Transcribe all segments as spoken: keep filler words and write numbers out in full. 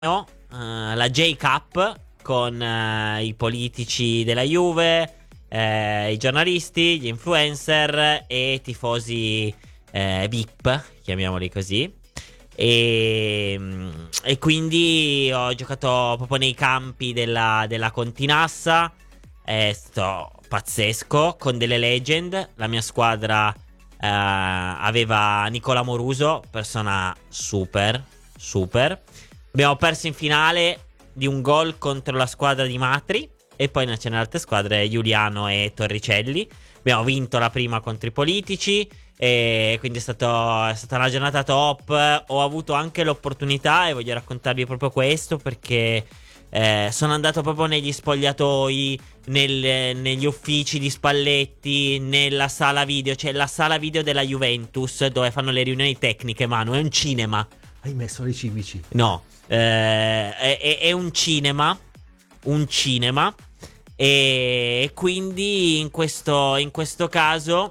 no, eh, la J-Cup con eh, i politici della Juve, eh, i giornalisti, gli influencer e i tifosi eh, V I P, chiamiamoli così. E, e quindi ho giocato proprio nei campi della, della Continassa. È stato pazzesco, con delle legend. La mia squadra eh, aveva Nicola Moruso, persona super, super. Abbiamo perso in finale di un gol contro la squadra di Matri. E poi c'è nelle altre squadre Giuliano e Torricelli. Abbiamo vinto la prima contro i politici. E quindi è, stato, è stata una giornata top. Ho avuto anche l'opportunità, e voglio raccontarvi proprio questo, perché eh, sono andato proprio negli spogliatoi, nel, negli uffici di Spalletti, nella sala video. Cioè la sala video della Juventus, dove fanno le riunioni tecniche, Manu. È un cinema. Hai messo i civici? No, eh, è, è, è un cinema. Un cinema. E quindi in questo, in questo caso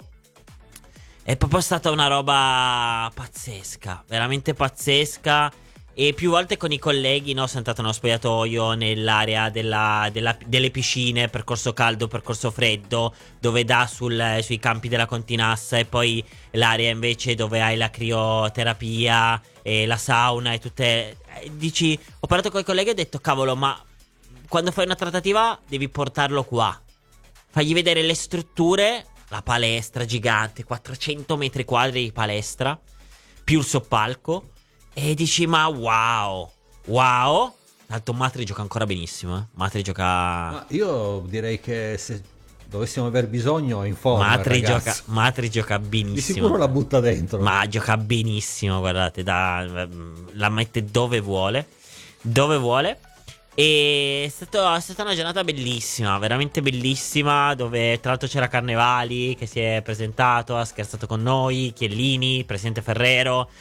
è proprio stata una roba pazzesca, veramente pazzesca. E più volte con i colleghi, no, sono entrato nello spogliatoio, nell'area della, della, delle piscine, percorso caldo, percorso freddo, dove dà sul, sui campi della Continassa, e poi l'area invece dove hai la crioterapia e la sauna e tutte. Dici, ho parlato con i colleghi e ho detto, cavolo, ma quando fai una trattativa devi portarlo qua, fagli vedere le strutture, la palestra gigante, quattrocento metri quadri di palestra, più il soppalco, e dici, ma wow, wow. Tanto Matri gioca ancora benissimo, eh. Matri gioca... Ma io direi che se dovessimo aver bisogno, in forma, Matri gioca, ragazzi. Matri gioca benissimo. Di sicuro la butta dentro. Ma gioca benissimo, guardate, da, la mette dove vuole, dove vuole. E è, stato, è stata una giornata bellissima, veramente bellissima, dove tra l'altro c'era Carnevali che si è presentato, ha scherzato con noi, Chiellini, presidente Ferrero.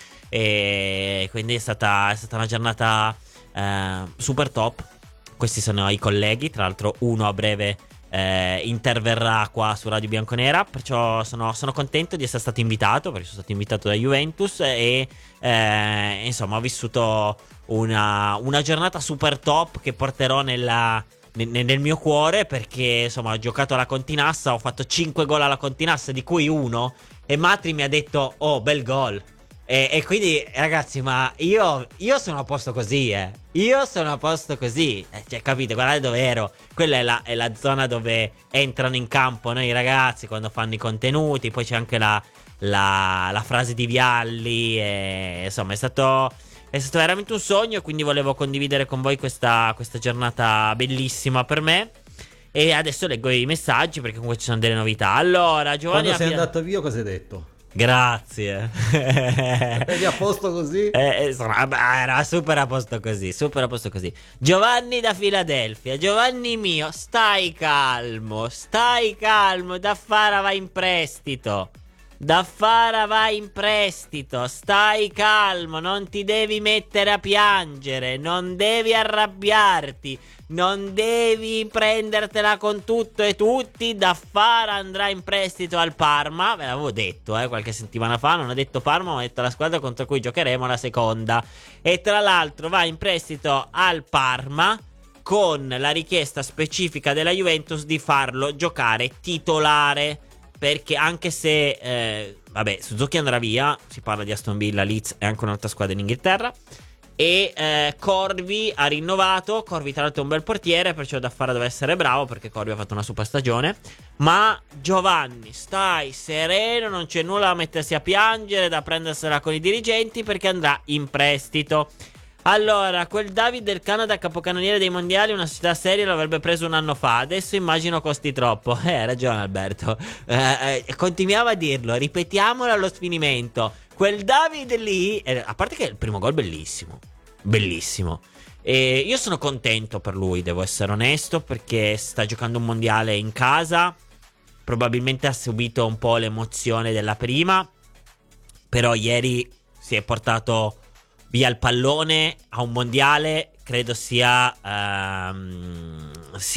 E quindi è stata, è stata una giornata eh, super top. Questi sono i colleghi, tra l'altro uno a breve eh, interverrà qua su Radio Bianconera. Perciò sono, sono contento di essere stato invitato, perché sono stato invitato da Juventus. E eh, insomma ho vissuto una, una giornata super top che porterò nella, nel, nel mio cuore, perché insomma ho giocato alla Continassa, ho fatto cinque gol alla Continassa, di cui uno, e Matri mi ha detto, oh, bel gol. E, e quindi ragazzi, ma io, io sono a posto così, eh. Io sono a posto così, eh, cioè, capite, guardate dove ero. Quella è la, è la zona dove entrano in campo noi ragazzi quando fanno i contenuti. Poi c'è anche la, la, la frase di Vialli, e, insomma è stato, è stato veramente un sogno. Quindi volevo condividere con voi questa, questa giornata bellissima per me. E adesso leggo i messaggi, perché comunque ci sono delle novità. Allora, Giovanni, quando sei appena... andato via cosa hai detto? Grazie. Eri a posto così? Eh, eh, sono- vabbè, era super a posto così, super a posto così. Giovanni da Filadelfia. Giovanni mio, stai calmo, stai calmo. Daffara va in prestito. Daffara va in prestito. Stai calmo, non ti devi mettere a piangere, non devi arrabbiarti, non devi prendertela con tutto e tutti. Daffara andrà in prestito al Parma. Ve l'avevo detto eh, qualche settimana fa. Non ho detto Parma, ma ho detto la squadra contro cui giocheremo la seconda. E tra l'altro va in prestito al Parma, con la richiesta specifica della Juventus di farlo giocare titolare. Perché anche se eh, vabbè, Suzuki andrà via, si parla di Aston Villa, Leeds e anche un'altra squadra in Inghilterra. E eh, Corvi ha rinnovato. Corvi tra l'altro è un bel portiere, perciò Daffara deve essere bravo, perché Corvi ha fatto una super stagione. Ma Giovanni, stai sereno, non c'è nulla da mettersi a piangere, da prendersela con i dirigenti, perché andrà in prestito. Allora, quel David del Canada, capocannoniere dei mondiali, una società seria, l'avrebbe preso un anno fa. Adesso immagino costi troppo. Eh, hai ragione Alberto. Eh, eh, continuiamo a dirlo, ripetiamolo allo sfinimento. Quel David lì, eh, a parte che il primo gol bellissimo, bellissimo. E io sono contento per lui, devo essere onesto, perché sta giocando un mondiale in casa. Probabilmente ha subito un po' l'emozione della prima, però ieri si è portato via il pallone a un mondiale. Credo sia ehm,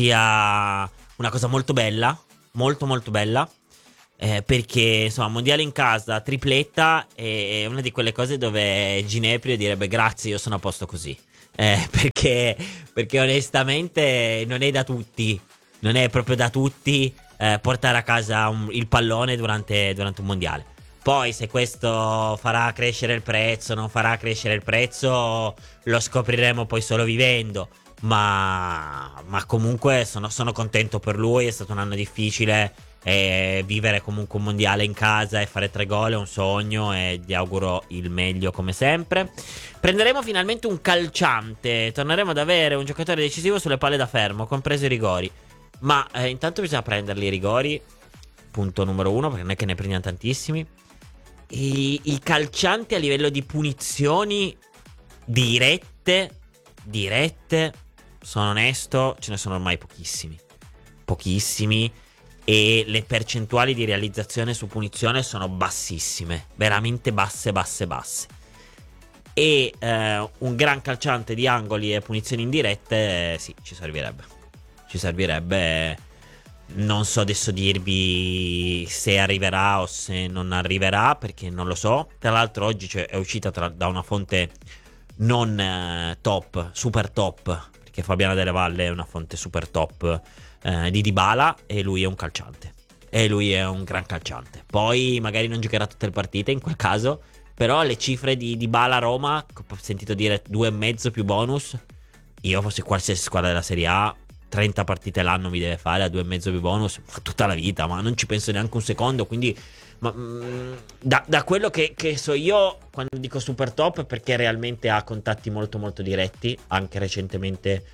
sia una cosa molto bella, molto molto bella, eh, perché insomma mondiale in casa, tripletta, è una di quelle cose dove Ginepri direbbe grazie, io sono a posto così. eh, perché, perché onestamente non è da tutti, non è proprio da tutti eh, portare a casa un- il pallone durante, durante un mondiale. Poi se questo farà crescere il prezzo, non farà crescere il prezzo, lo scopriremo poi solo vivendo. Ma, ma comunque sono, sono contento per lui, è stato un anno difficile e vivere comunque un mondiale in casa e fare tre gol è un sogno e gli auguro il meglio come sempre. Prenderemo finalmente un calciante, torneremo ad avere un giocatore decisivo sulle palle da fermo, compreso i rigori. Ma eh, intanto bisogna prenderli i rigori, punto numero uno, perché non è che ne prendiamo tantissimi. I, i calcianti a livello di punizioni dirette, dirette, sono onesto, ce ne sono ormai pochissimi. Pochissimi. E le percentuali di realizzazione su punizione sono bassissime, veramente basse, basse, basse. E eh, un gran calciante di angoli e punizioni indirette, eh, sì, ci servirebbe. Ci servirebbe. Non so adesso dirvi se arriverà o se non arriverà, perché non lo so. Tra l'altro oggi c'è- è uscita tra- da una fonte non eh, top, super top, perché Fabiana Delle Valle è una fonte super top eh, di Dybala e lui è un calciante. E lui è un gran calciante. Poi magari non giocherà tutte le partite in quel caso, però le cifre di Dybala a Roma, che ho sentito dire due e mezzo più bonus, io fossi qualsiasi squadra della Serie A, trenta partite l'anno mi deve fare a due e mezzo più bonus, ma tutta la vita, ma non ci penso neanche un secondo, quindi ma, mm, da, da quello che, che so io, quando dico super top, è perché realmente ha contatti molto molto diretti, anche recentemente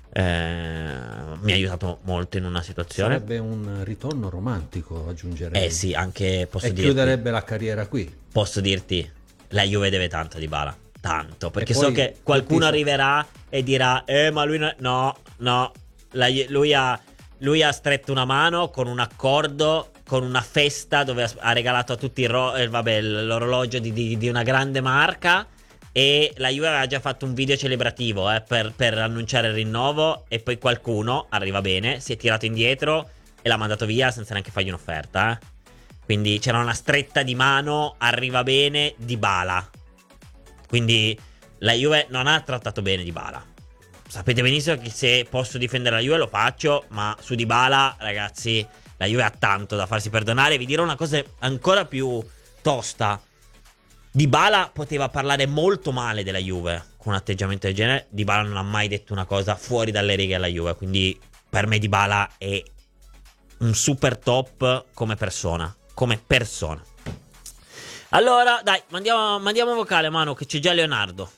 eh, mi ha aiutato molto in una situazione. Sarebbe un ritorno romantico, aggiungerei. Eh sì, anche posso E dirti, chiuderebbe la carriera qui. posso dirti, la Juve deve tanto a Dybala, tanto, perché E so poi che qualcuno tutti- arriverà e dirà, eh ma lui no, no, no. La- lui, ha, lui ha stretto una mano con un accordo, con una festa dove ha, ha regalato a tutti il ro- eh, vabbè, l'orologio di, di- di una grande marca. E la Juve aveva già fatto un video celebrativo eh, per, per annunciare il rinnovo. E poi qualcuno, arriva bene, si è tirato indietro e l'ha mandato via senza neanche fargli un'offerta. eh. Quindi c'era una stretta di mano, arriva bene, Dybala. Quindi la Juve non ha trattato bene Dybala. Sapete benissimo che se posso difendere la Juve lo faccio, ma su Dybala, ragazzi, la Juve ha tanto da farsi perdonare. Vi dirò una cosa ancora più tosta. Dybala poteva parlare molto male della Juve con un atteggiamento del genere. Dybala non ha mai detto una cosa fuori dalle righe alla Juve, quindi per me Dybala è un super top come persona, come persona. Allora, dai, mandiamo, mandiamo un vocale, Manu, che c'è già Leonardo.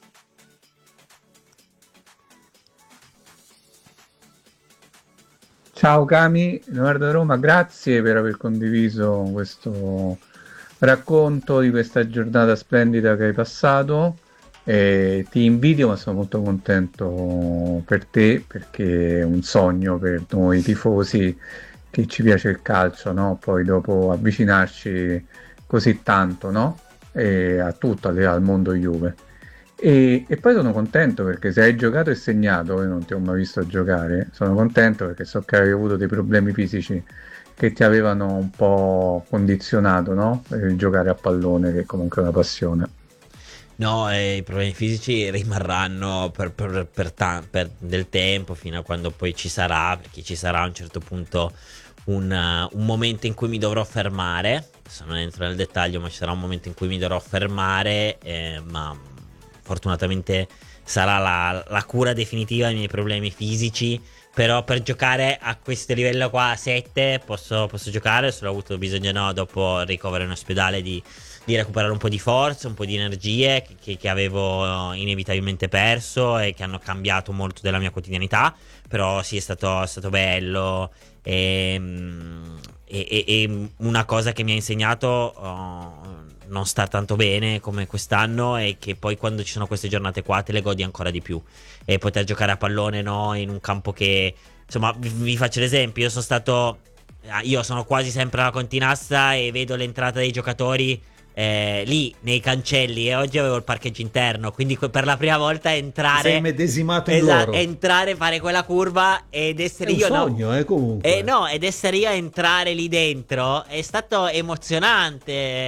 Ciao Cami, Leonardo da Roma, grazie per aver condiviso questo racconto di questa giornata splendida che hai passato. E ti invidio, ma sono molto contento per te perché è un sogno per noi tifosi che ci piace il calcio, no? Poi dopo avvicinarci così tanto, no? E a tutto, al al mondo Juve. E, e poi sono contento perché se hai giocato e segnato, io non ti ho mai visto giocare, sono contento perché so che avevi avuto dei problemi fisici che ti avevano un po' condizionato, no? Per il giocare a pallone, che comunque è una passione. No, eh, i problemi fisici rimarranno per, per- per ta- per del tempo, fino a quando poi ci sarà, perché ci sarà a un certo punto un, uh, un momento in cui mi dovrò fermare. Adesso non entro nel dettaglio, ma ci sarà un momento in cui mi dovrò fermare, eh, ma fortunatamente sarà la, la cura definitiva dei miei problemi fisici. Però per giocare a questo livello qua, a sette, posso, posso giocare. Solo ho avuto bisogno, no, dopo il ricovero in ospedale, di, di recuperare un po' di forza, un po' di energie che, che- che avevo inevitabilmente perso e che hanno cambiato molto della mia quotidianità. Però sì, è stato, è stato bello. E, e- e- e una cosa che mi ha insegnato oh, non sta tanto bene come quest'anno è che poi quando ci sono queste giornate qua te le godi ancora di più. E poter giocare a pallone, no, in un campo che, insomma, vi, vi faccio l'esempio. Io sono stato, ah, io sono quasi sempre alla Continassa e vedo l'entrata dei giocatori eh, lì nei cancelli, e oggi avevo il parcheggio interno, quindi que- per la prima volta entrare, Sei medesimato in Esatto, loro. entrare, fare quella curva ed È essere un io, no, sogno, eh, comunque. eh, no, ed essere io a entrare lì dentro è stato emozionante.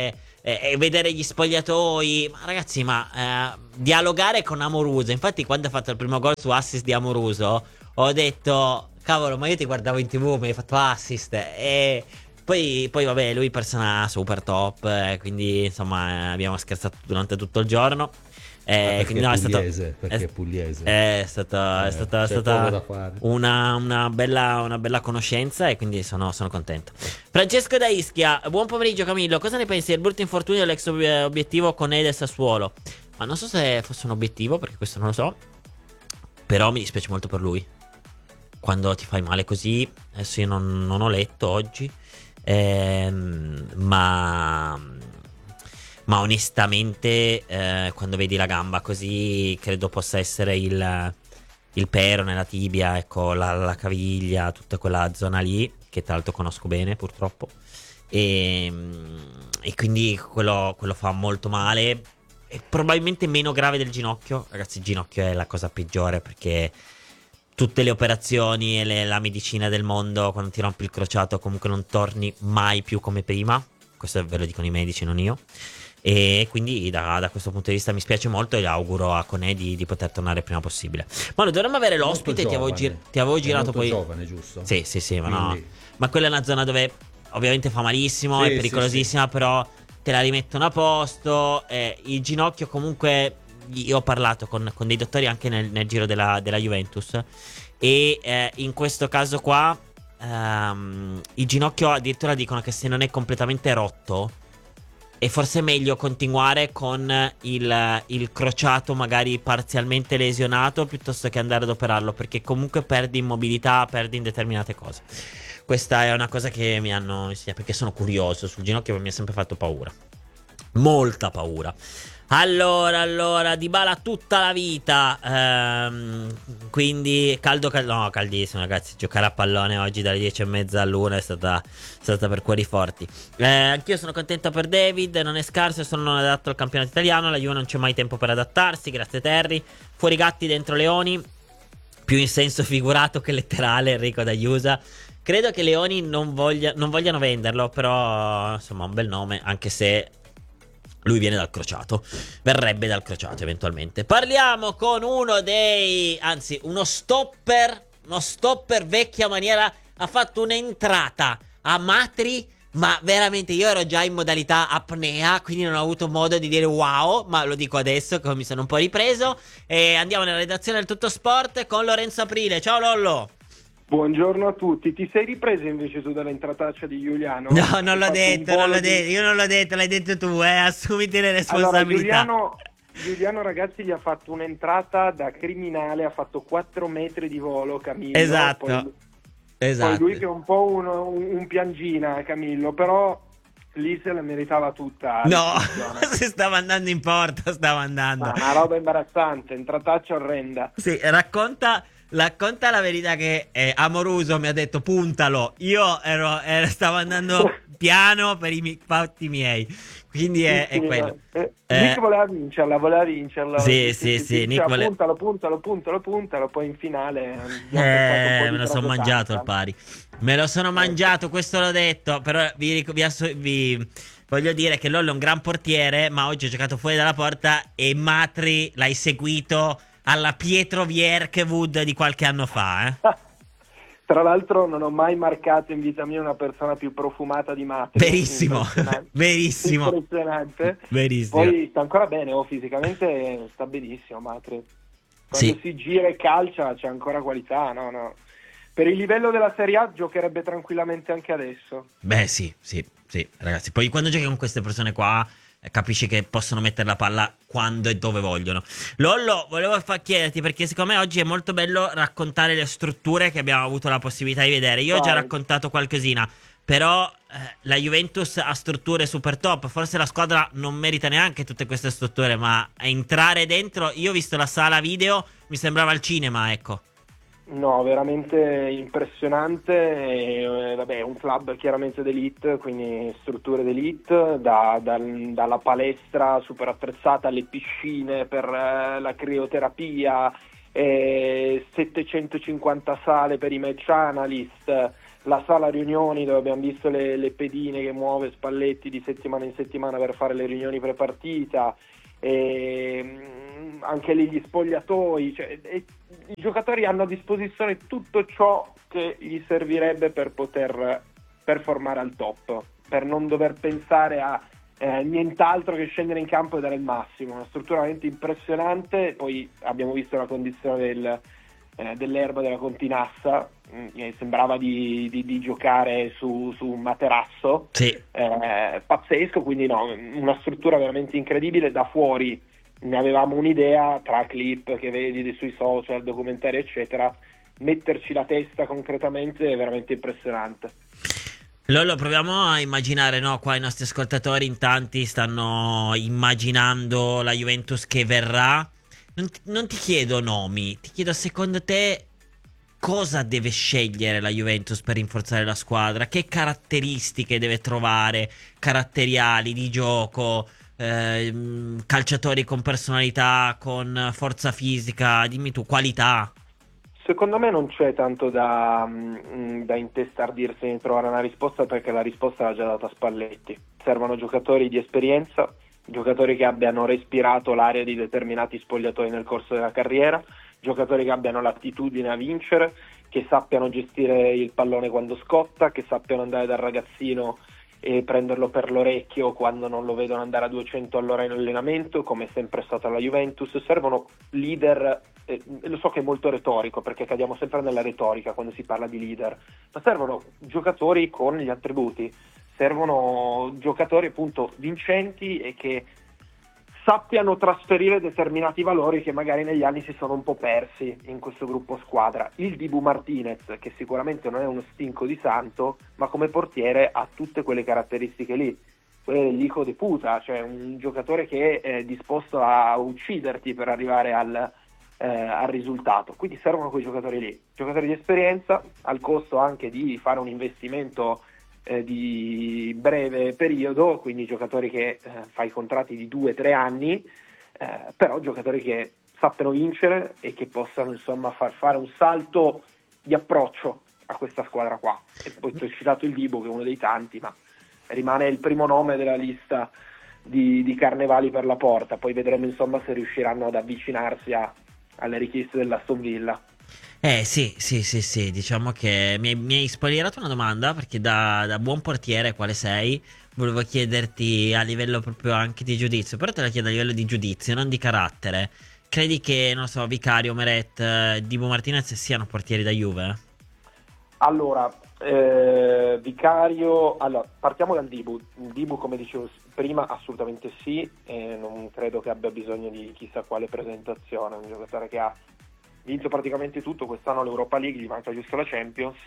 e, e vedere gli spogliatoi. Ma ragazzi, ma eh, dialogare con Amoruso. Infatti, quando ha fatto il primo gol su assist di Amoruso, ho detto, cavolo, ma io ti guardavo in tv, mi hai fatto assist. E poi, poi vabbè, lui persona super top, eh, quindi insomma eh, abbiamo scherzato durante tutto il giorno. Eh, perché quindi è no, è stato, pugliese, perché è, è pugliese. è stata, è Eh, stata, è c'è stata poco da fare. una, una bella, una bella conoscenza e quindi sono, sono contento. Francesco da Ischia, buon pomeriggio Camillo, cosa ne pensi del brutto infortunio dell'ex ob- obiettivo con Ede Sassuolo? Ma non so se fosse un obiettivo, perché questo non lo so, però mi dispiace molto per lui. Quando ti fai male così, adesso io non, non ho letto oggi, ehm, ma... Ma onestamente, eh, quando vedi la gamba così, credo possa essere il, il perone, la tibia, ecco, la, la caviglia, tutta quella zona lì, che tra l'altro conosco bene purtroppo. E, e quindi quello, quello fa molto male. È probabilmente meno grave del ginocchio. Ragazzi, il ginocchio è la cosa peggiore perché tutte le operazioni e le- la medicina del mondo, quando ti rompi il crociato, comunque non torni mai più come prima. Questo ve lo dicono i medici, non io. E quindi da, da questo punto di vista mi spiace molto e auguro a Conè di, di poter tornare il prima possibile. Ma noi dovremmo avere È molto l'ospite, ti avevo, giovane. gir- ti avevo È girato molto poi. giovane, giusto? Sì, sì, sì, ma no. Quindi- Ma quella è una zona dove ovviamente fa malissimo, Sì, è sì, pericolosissima, però te la rimettono a posto. Eh, il ginocchio comunque, io ho parlato con, con dei dottori anche nel, nel giro della, della Juventus e eh, in questo caso qua ehm, il ginocchio addirittura dicono che se non è completamente rotto è forse meglio continuare con il, il crociato magari parzialmente lesionato piuttosto che andare ad operarlo, perché comunque perdi in mobilità, perdi in determinate cose. Questa è una cosa che mi hanno insegnato, perché sono curioso sul ginocchio, mi ha sempre fatto paura. Molta paura. Allora, allora, Dybala tutta la vita. Ehm, quindi caldo, caldo, no, caldissimo, ragazzi. Giocare a pallone oggi dalle dieci e mezza all'una è stata, è stata per cuori forti. Eh, anch'io sono contento per David. Non è scarso e solo non adatto al campionato italiano. La Juve non c'è mai tempo per adattarsi. Grazie, Terry. Fuori gatti, dentro leoni. Più in senso figurato che letterale, Enrico da Iusa. Credo che Leoni non, voglia, non vogliano venderlo, però insomma un bel nome, anche se lui viene dal crociato, verrebbe dal crociato eventualmente. Parliamo con uno dei, anzi uno stopper, uno stopper vecchia maniera, ha fatto un'entrata a Matri, ma veramente io ero già in modalità apnea, quindi non ho avuto modo di dire wow, ma lo dico adesso che mi sono un po' ripreso. E andiamo nella redazione del Tutto Sport con Lorenzo Aprile. Ciao Lollo. Buongiorno a tutti, ti sei ripreso invece tu dall'entrataccia di Giuliano? No, non Hai l'ho fatto detto, un non volo l'ho di- detto, io non l'ho detto, l'hai detto tu, eh, assumiti le Allora, responsabilità. Giuliano, Giuliano ragazzi gli ha fatto un'entrata da criminale, ha fatto quattro metri di volo Camillo. Esatto, Poi, esatto. poi lui che è un po' uno- un, un piangina Camillo, però lì se la meritava tutta. No, l'iscrizione. si stava andando in porta, stava andando. Ma una roba imbarazzante, entrataccia orrenda. Sì, racconta, racconta la verità che eh, Amoruso mi ha detto puntalo. Io ero, ero- stavo andando piano per i mi- fatti miei. Quindi è, Sì, è sì, quello. eh, Eh, Nick voleva vincerla, voleva vincerla. Sì, sì, sì, Nick diceva, vole- puntalo, puntalo, puntalo, puntalo, poi in finale gli ha Eh, toccato un po' di me lo sono gravidanza. mangiato il pari. Me lo sono mangiato, questo l'ho detto. Però vi, ric- vi asso- vi voglio dire che Lollo è un gran portiere, ma oggi ho giocato fuori dalla porta e Matri l'hai seguito alla Pietro Vierkewood di qualche anno fa, eh? Tra l'altro non ho mai marcato in vita mia una persona più profumata di Matri. Verissimo, Impressionante. verissimo. Impressionante. Verissimo. Poi sta ancora bene, oh, fisicamente sta benissimo Matri. Quando Sì. si gira e calcia c'è ancora qualità, no, no. Per il livello della Serie A giocherebbe tranquillamente anche adesso. Beh, sì, sì, sì, ragazzi. Poi quando giochi con queste persone qua, eh, capisci che possono mettere la palla quando e dove vogliono. Lollo, volevo fa- chiederti, perché secondo me oggi è molto bello raccontare le strutture che abbiamo avuto la possibilità di vedere. Io ho già Vai. raccontato qualcosina, però eh, la Juventus ha strutture super top. Forse la squadra non merita neanche tutte queste strutture, ma entrare dentro, io ho visto la sala video, mi sembrava il cinema, ecco. No, veramente impressionante. E, eh, vabbè, è un club chiaramente d'elite, quindi strutture d'elite, da- dal- dalla palestra super attrezzata alle piscine per eh, la crioterapia, eh, settecentocinquanta sale per i match analyst, la sala riunioni dove abbiamo visto le, le pedine che muove Spalletti di settimana in settimana per fare le riunioni pre-partita, e anche lì gli spogliatoi, cioè, e i giocatori hanno a disposizione tutto ciò che gli servirebbe per poter performare al top, per non dover pensare a eh, nient'altro che scendere in campo e dare il massimo. Una struttura veramente impressionante. Poi abbiamo visto la condizione del, eh, dell'erba della Continassa, mi sembrava di, di, di giocare su, su un materasso, Sì. eh, pazzesco. Quindi no, una struttura veramente incredibile. Da fuori ne avevamo un'idea, tra clip che vedi sui social, documentari eccetera, metterci la testa concretamente è veramente impressionante. Lollo, proviamo a immaginare, no? Qua i nostri ascoltatori in tanti stanno immaginando la Juventus che verrà. Non ti, non ti chiedo nomi, ti chiedo secondo te cosa deve scegliere la Juventus per rinforzare la squadra, che caratteristiche deve trovare, caratteriali, di gioco, eh, calciatori con personalità, con forza fisica, dimmi tu, qualità. Secondo me non c'è tanto da, da intestardirsi di trovare una risposta, perché la risposta l'ha già data Spalletti. Servono giocatori di esperienza, giocatori che abbiano respirato l'aria di determinati spogliatoi nel corso della carriera, giocatori che abbiano l'attitudine a vincere, che sappiano gestire il pallone quando scotta, che sappiano andare dal ragazzino e prenderlo per l'orecchio quando non lo vedono andare a duecento all'ora in allenamento, come è sempre stata la Juventus. Servono leader, eh, lo so che è molto retorico perché cadiamo sempre nella retorica quando si parla di leader, ma servono giocatori con gli attributi, servono giocatori appunto vincenti e che sappiano trasferire determinati valori che magari negli anni si sono un po' persi in questo gruppo squadra. Il Dibu Martinez, che sicuramente non è uno stinco di santo, ma come portiere ha tutte quelle caratteristiche lì, quelle dell'hijo de puta, cioè un giocatore che è disposto a ucciderti per arrivare al, eh, al risultato. Quindi servono quei giocatori lì, giocatori di esperienza, al costo anche di fare un investimento Eh, di breve periodo, quindi giocatori che eh, fai contratti di due tre anni, eh, però giocatori che sappiano vincere e che possano insomma far fare un salto di approccio a questa squadra qua. E poi ti ho citato il Dibu, che è uno dei tanti, ma rimane il primo nome della lista di, di Carnevali per la porta. Poi vedremo insomma se riusciranno ad avvicinarsi a, alle richieste dell'Aston Villa. Eh sì, sì, sì, sì, diciamo che mi hai, mi hai spoilerato una domanda, perché da, da buon portiere quale sei, volevo chiederti a livello proprio anche di giudizio, però te la chiedo a livello di giudizio, non di carattere. Credi che, non so, Vicario, Meret, eh, Dibu Martinez siano portieri da Juve? Allora, eh, Vicario, allora partiamo dal Dibu. Dibu, come dicevo prima, assolutamente sì, e non credo che abbia bisogno di chissà quale presentazione. Un giocatore che ha vinto praticamente tutto, quest'anno l'Europa League, gli manca giusto la Champions.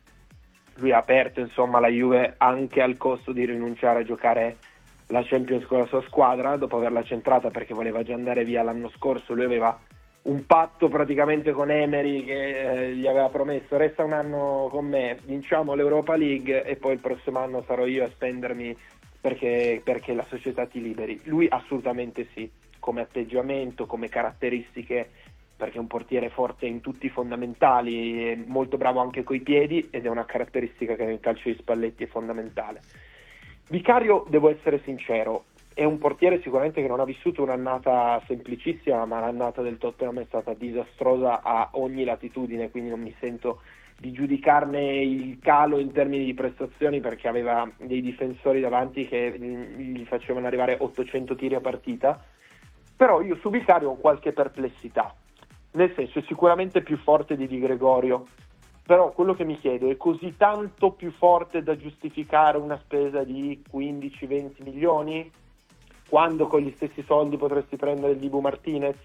Lui ha aperto insomma la Juve anche al costo di rinunciare a giocare la Champions con la sua squadra dopo averla centrata, perché voleva già andare via l'anno scorso. Lui aveva un patto praticamente con Emery che eh, gli aveva promesso: resta un anno con me, vinciamo l'Europa League e poi il prossimo anno sarò io a spendermi perché, perché la società ti liberi. Lui assolutamente sì, come atteggiamento, come caratteristiche, perché è un portiere forte in tutti i fondamentali, è molto bravo anche coi piedi ed è una caratteristica che nel calcio di Spalletti è fondamentale. Vicario, devo essere sincero, è un portiere sicuramente che non ha vissuto un'annata semplicissima, ma l'annata del Tottenham è stata disastrosa a ogni latitudine, quindi non mi sento di giudicarne il calo in termini di prestazioni, perché aveva dei difensori davanti che gli facevano arrivare ottocento tiri a partita. Però io su Vicario ho qualche perplessità, nel senso è sicuramente più forte di Di Gregorio, però quello che mi chiedo è: così tanto più forte da giustificare una spesa di quindici venti milioni, quando con gli stessi soldi potresti prendere il Dibu Martinez?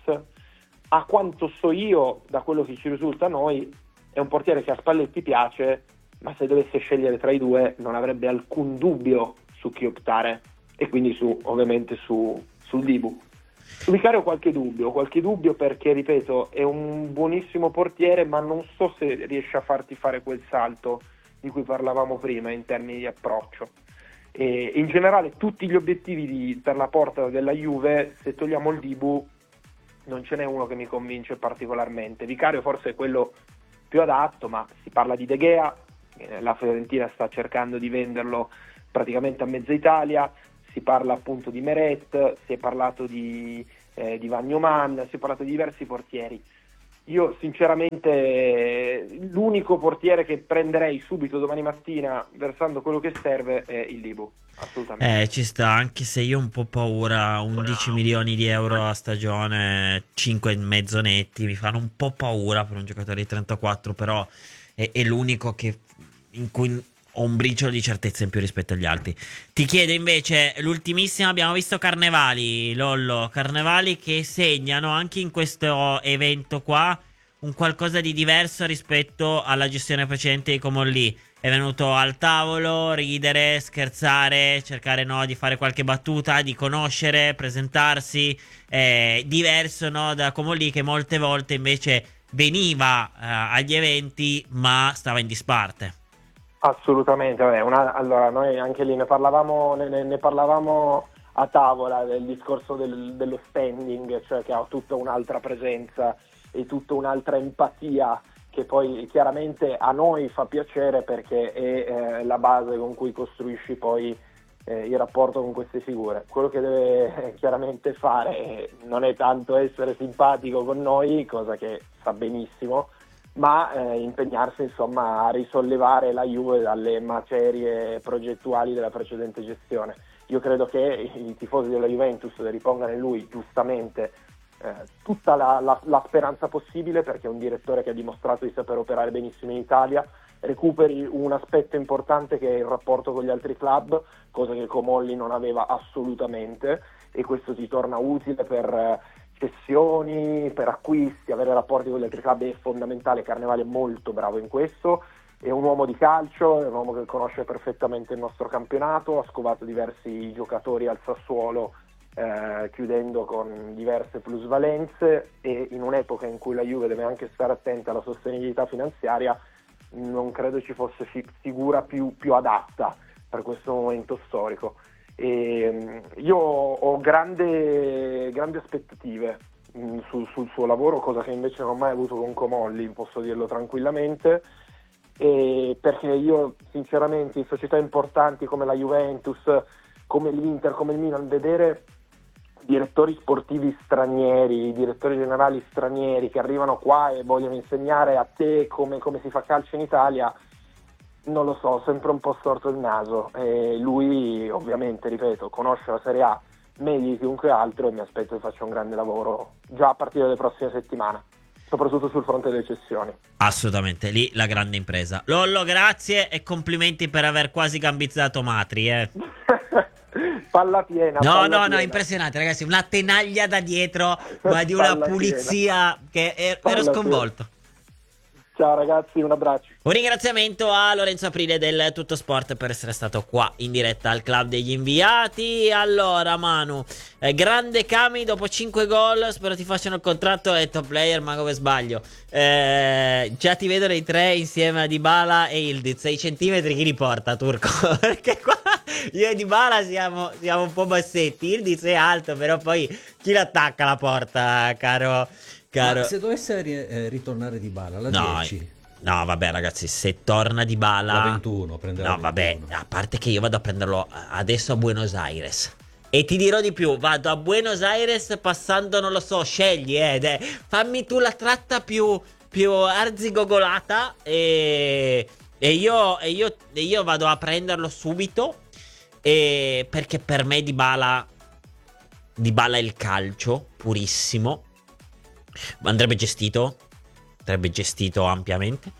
A quanto so io, da quello che ci risulta a noi, è un portiere che a Spalletti piace, ma se dovesse scegliere tra i due non avrebbe alcun dubbio su chi optare, e quindi su, ovviamente su, sul Dibu. Su Vicario ho qualche dubbio, qualche dubbio perché, ripeto, è un buonissimo portiere, ma non so se riesce a farti fare quel salto di cui parlavamo prima in termini di approccio. E in generale tutti gli obiettivi di, per la porta della Juve, se togliamo il Dibu, non ce n'è uno che mi convince particolarmente. Vicario forse è quello più adatto, ma si parla di De Gea, eh, la Fiorentina sta cercando di venderlo praticamente a mezza Italia. Si parla appunto di Meret, si è parlato di, eh, di Vagnoman, si è parlato di diversi portieri. Io sinceramente l'unico portiere che prenderei subito domani mattina versando quello che serve è il Dibu, assolutamente. Eh, ci sta, anche se io ho un po' paura, undici milioni di euro a stagione, cinque e mezzo netti, mi fanno un po' paura per un giocatore di trentaquattro, però è, è l'unico che, in cui ho un briciolo di certezza in più rispetto agli altri. Ti chiedo invece, l'ultimissima, abbiamo visto Carnevali, Lollo, Carnevali che segnano anche in questo evento qua un qualcosa di diverso rispetto alla gestione precedente di Comolli. È venuto al tavolo, ridere, scherzare, cercare no, di fare qualche battuta, di conoscere, presentarsi, eh, diverso no, da Comolli che molte volte invece veniva eh, agli eventi ma stava in disparte. Assolutamente, vabbè, una, allora noi anche lì ne parlavamo, ne, ne parlavamo a tavola del discorso del, dello standing, cioè che ha tutta un'altra presenza e tutta un'altra empatia che poi chiaramente a noi fa piacere perché è eh, la base con cui costruisci poi eh, il rapporto con queste figure. Quello che deve eh, chiaramente fare non è tanto essere simpatico con noi, cosa che fa benissimo, ma eh, impegnarsi insomma a risollevare la Juve dalle macerie progettuali della precedente gestione. Io credo che i tifosi della Juventus ripongano in lui giustamente eh, tutta la, la, la speranza possibile, perché è un direttore che ha dimostrato di saper operare benissimo in Italia, recuperi un aspetto importante che è il rapporto con gli altri club, cosa che Comolli non aveva assolutamente, e questo ti torna utile per eh, cessioni, per acquisti. Avere rapporti con gli altri club è fondamentale. Carnevale è molto bravo in questo, è un uomo di calcio, è un uomo che conosce perfettamente il nostro campionato, ha scovato diversi giocatori al Sassuolo eh, chiudendo con diverse plusvalenze, e in un'epoca in cui la Juve deve anche stare attenta alla sostenibilità finanziaria non credo ci fosse fi- figura più, più adatta per questo momento storico. E io ho grande, grandi aspettative mh, sul, sul suo lavoro, cosa che invece non ho mai avuto con Comolli, posso dirlo tranquillamente, e perché io sinceramente in società importanti come la Juventus, come l'Inter, come il Milan, vedere direttori sportivi stranieri, direttori generali stranieri che arrivano qua e vogliono insegnare a te come, come si fa calcio in Italia, non lo so, sempre un po' storto il naso. E lui ovviamente, ripeto, conosce la Serie A meglio di chiunque altro e mi aspetto che faccia un grande lavoro già a partire dalle prossime settimane, soprattutto sul fronte delle cessioni. Assolutamente, lì la grande impresa. Lollo, grazie e complimenti per aver quasi gambizzato Matri, eh. Palla piena. No, palla no, piena. no, impressionante ragazzi, una tenaglia da dietro, ma di una Palla pulizia che ero, Palla ero sconvolto. Ciao ragazzi, un abbraccio. Un ringraziamento a Lorenzo Aprile del Tutto Sport per essere stato qua in diretta al Club degli Inviati. Allora Manu, eh, grande Cami dopo cinque gol, spero ti facciano il contratto e top player, ma come sbaglio. Eh, già ti vedo nei tre insieme a Dybala e Ildiz. sei centimetri chi li porta, Turco? Perché qua io e Dybala siamo, siamo un po' bassetti, Ildiz è alto, però poi chi l'attacca alla porta, caro... Caro... Ma se dovesse ri- eh, ritornare Dybala la No, dieci, no, vabbè ragazzi, se torna Dybala la ventuno, prenderà no, la vabbè, ventuno. a parte che io vado a prenderlo adesso a Buenos Aires. E ti dirò di più, vado a Buenos Aires passando, non lo so, scegli, eh, de- fammi tu la tratta più, più arzigogolata e, e, io, e, io, e io vado a prenderlo subito, e, perché per me Dybala, Dybala è il calcio purissimo. Andrebbe gestito, andrebbe gestito ampiamente.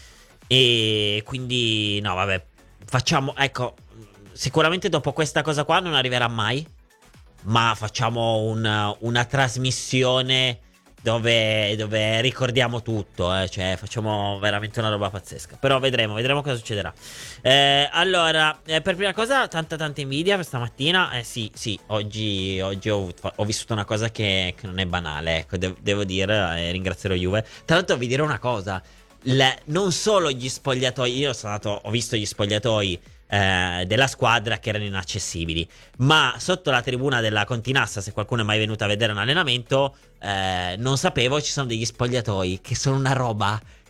E quindi no, vabbè, facciamo, ecco, sicuramente dopo questa cosa qua non arriverà mai, ma facciamo un, una trasmissione dove, dove ricordiamo tutto, eh, cioè facciamo veramente una roba pazzesca. Però vedremo, vedremo cosa succederà. Eh, allora, eh, per prima cosa, tanta tanta invidia questa mattina. Eh sì, sì, oggi, oggi ho, ho vissuto una cosa che, che non è banale, ecco, de- devo dire, e eh, ringrazierò Juve. Tra l'altro vi dirò una cosa, le, non solo gli spogliatoi, io sono andato, ho visto gli spogliatoi Eh, della squadra che erano inaccessibili, ma sotto la tribuna della Continassa, se qualcuno è mai venuto a vedere un allenamento, eh, non sapevo, ci sono degli spogliatoi che sono una roba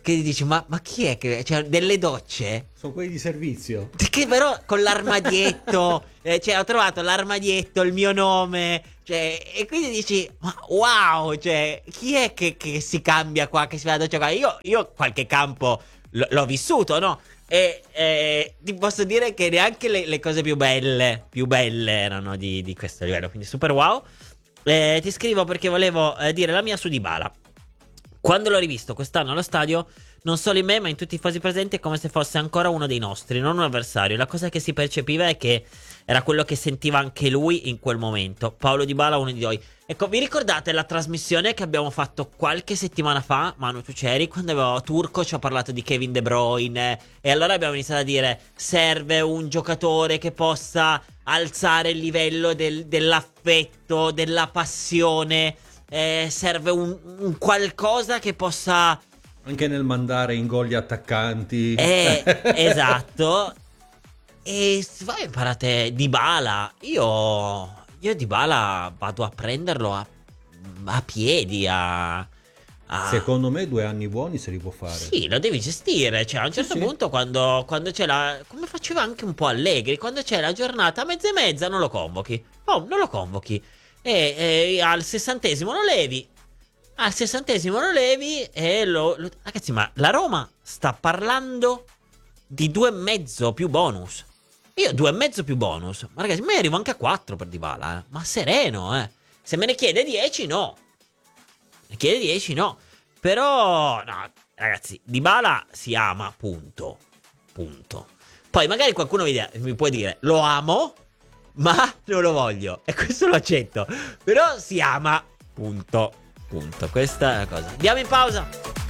che dici ma, ma chi è che cioè delle docce Sono quelli di servizio. che però con l'armadietto eh, cioè ho trovato l'armadietto, il mio nome, cioè, e quindi dici ma wow, cioè chi è che, che si cambia qua, che si va a doccia qua? Io, io qualche campo l- l'ho vissuto, no? E eh, ti posso dire che neanche le, le cose più belle più belle erano di, di questo livello, quindi super wow. Eh, ti scrivo perché volevo eh, dire la mia su Dybala. Quando l'ho rivisto quest'anno allo stadio, non solo in me ma in tutti i tifosi presenti, è come se fosse ancora uno dei nostri, non un avversario. La cosa che si percepiva è che era quello che sentiva anche lui in quel momento. Paulo Dybala, uno di noi. Ecco, vi ricordate la trasmissione che abbiamo fatto qualche settimana fa? Manu, tu c'eri? Quando avevo Turco ci ha parlato di Kevin De Bruyne, e allora abbiamo iniziato a dire serve un giocatore che possa alzare il livello del, dell'affetto, della passione, eh, serve un, un qualcosa che possa... Anche nel mandare in gol gli attaccanti. Eh, esatto. E se voi imparate Dybala, io io Dybala vado a prenderlo a, a piedi, a, a... Secondo me due anni buoni se li può fare. Sì, lo devi gestire, cioè a un certo Sì, sì. punto quando, quando c'è la... come faceva anche un po' Allegri, quando c'è la giornata mezza e mezza non lo convochi. Oh, non lo convochi. E, e al sessantesimo lo levi. Al sessantesimo lo levi e lo, lo... Ragazzi, ma la Roma sta parlando di due e mezzo più bonus. Io due e mezzo più bonus. Ma ragazzi, me ne arrivo anche a quattro per Dybala, eh. Ma sereno, eh. Se me ne chiede dieci, no. Ne chiede dieci, no. Però, no, ragazzi, Dybala si ama, punto. Punto. Poi magari qualcuno mi, mi può dire, lo amo, ma non lo voglio. E questo lo accetto. Però si ama, punto. Punto. Questa è la cosa. Andiamo in pausa.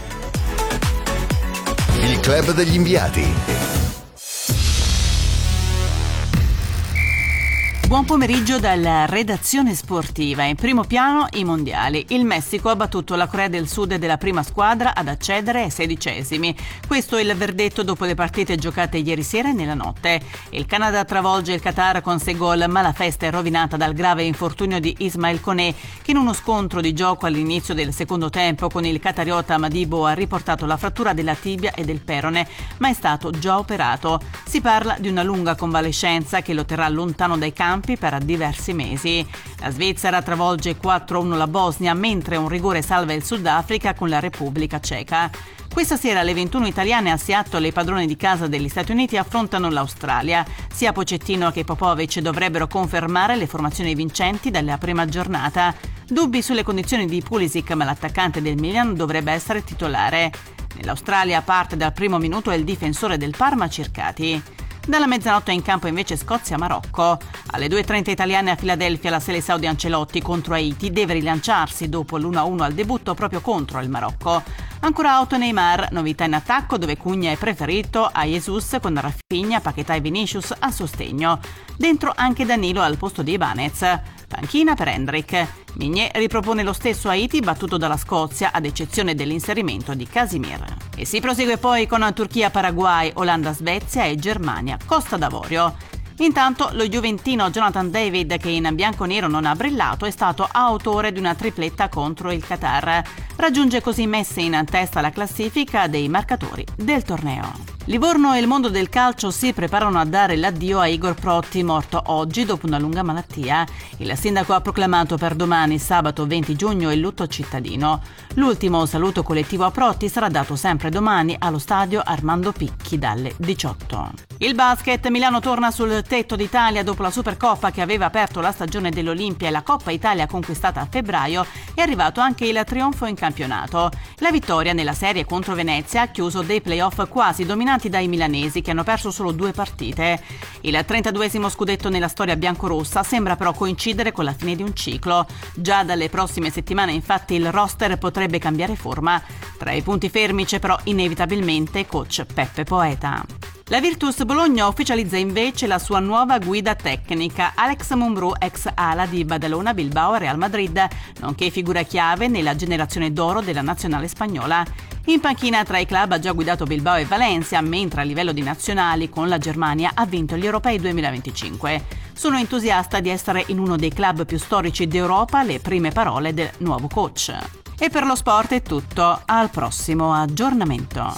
Il club degli inviati. Buon pomeriggio dalla redazione sportiva. In primo piano i mondiali. Il Messico ha battuto la Corea del Sud della prima squadra ad accedere ai sedicesimi. Questo è il verdetto dopo le partite giocate ieri sera e nella notte. Il Canada travolge il Qatar con sei gol, ma la festa è rovinata dal grave infortunio di Ismail Koné, che in uno scontro di gioco all'inizio del secondo tempo con il qatariota Madibo ha riportato la frattura della tibia e del perone, ma è stato già operato. Si parla di una lunga convalescenza che lo terrà lontano dai campi per diversi mesi. La Svizzera travolge quattro a uno la Bosnia, mentre un rigore salva il Sudafrica con la Repubblica Ceca. Questa sera le ventuno italiane a Seattle, le padrone di casa degli Stati Uniti, affrontano l'Australia. Sia Pochettino che Popovic dovrebbero confermare le formazioni vincenti dalla prima giornata. Dubbi sulle condizioni di Pulisic, ma l'attaccante del Milan dovrebbe essere titolare. Nell'Australia parte dal primo minuto il difensore del Parma Circati. Dalla mezzanotte in campo invece Scozia-Marocco. Alle due e trenta italiane a Filadelfia la Seleção di Ancelotti contro Haiti deve rilanciarsi dopo l'uno a uno al debutto proprio contro il Marocco. Ancora Auto Neymar, novità in attacco dove Cugna è preferito a Jesus con Rafinha, Paquetá e Vinicius a sostegno. Dentro anche Danilo al posto di Ibanez. Panchina per Hendrik. Migné ripropone lo stesso Haiti battuto dalla Scozia ad eccezione dell'inserimento di Casimir. E si prosegue poi con Turchia-Paraguay, Olanda-Svezia e Germania-Costa d'Avorio. Intanto lo juventino Jonathan David, che in bianco-nero non ha brillato, è stato autore di una tripletta contro il Qatar. Raggiunge così Messi in testa alla classifica dei marcatori del torneo. Livorno e il mondo del calcio si preparano a dare l'addio a Igor Protti, morto oggi dopo una lunga malattia. Il sindaco ha proclamato per domani, sabato venti giugno, il lutto cittadino. L'ultimo saluto collettivo a Protti sarà dato sempre domani allo stadio Armando Picchi dalle diciotto. Il basket, Milano torna sul tetto d'Italia dopo la Supercoppa che aveva aperto la stagione dell'Olimpia e la Coppa Italia conquistata a febbraio. È arrivato anche il trionfo in campionato. La vittoria nella serie contro Venezia ha chiuso dei playoff quasi dominanti dai milanesi, che hanno perso solo due partite. Il trentaduesimo scudetto nella storia biancorossa sembra però coincidere con la fine di un ciclo. Già dalle prossime settimane infatti il roster potrebbe cambiare forma. Tra i punti fermi c'è però inevitabilmente coach Peppe Poeta. La Virtus Bologna ufficializza invece la sua nuova guida tecnica. Alex Mumbrú, ex ala di Badalona, Bilbao e Real Madrid, nonché figura chiave nella generazione d'oro della nazionale spagnola. In panchina tra i club ha già guidato Bilbao e Valencia, mentre a livello di nazionali con la Germania ha vinto gli Europei duemilaventicinque. Sono entusiasta di essere in uno dei club più storici d'Europa, le prime parole del nuovo coach. E per lo sport è tutto, al prossimo aggiornamento.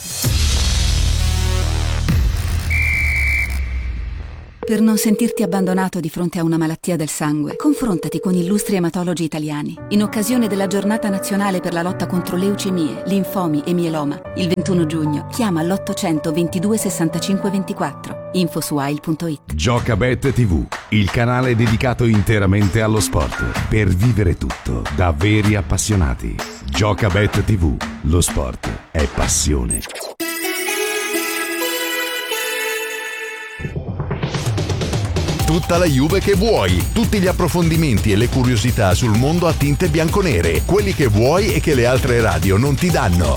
Per non sentirti abbandonato di fronte a una malattia del sangue, confrontati con illustri ematologi italiani. In occasione della Giornata Nazionale per la lotta contro leucemie, linfomi e mieloma, il ventuno giugno, chiama all'ottocento ventidue sessantacinque ventiquattro. Info su A I L punto it. Giocabet tivù, il canale dedicato interamente allo sport, per vivere tutto da veri appassionati. Giocabet tivù, lo sport è passione. Tutta la Juve che vuoi, tutti gli approfondimenti e le curiosità sul mondo a tinte bianconere, quelli che vuoi e che le altre radio non ti danno.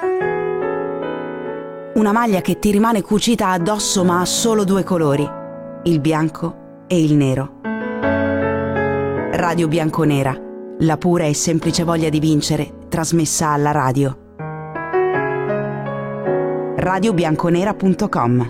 Una maglia che ti rimane cucita addosso ma ha solo due colori, il bianco e il nero. Radio Bianconera, la pura e semplice voglia di vincere, trasmessa alla radio. radio bianconera punto com.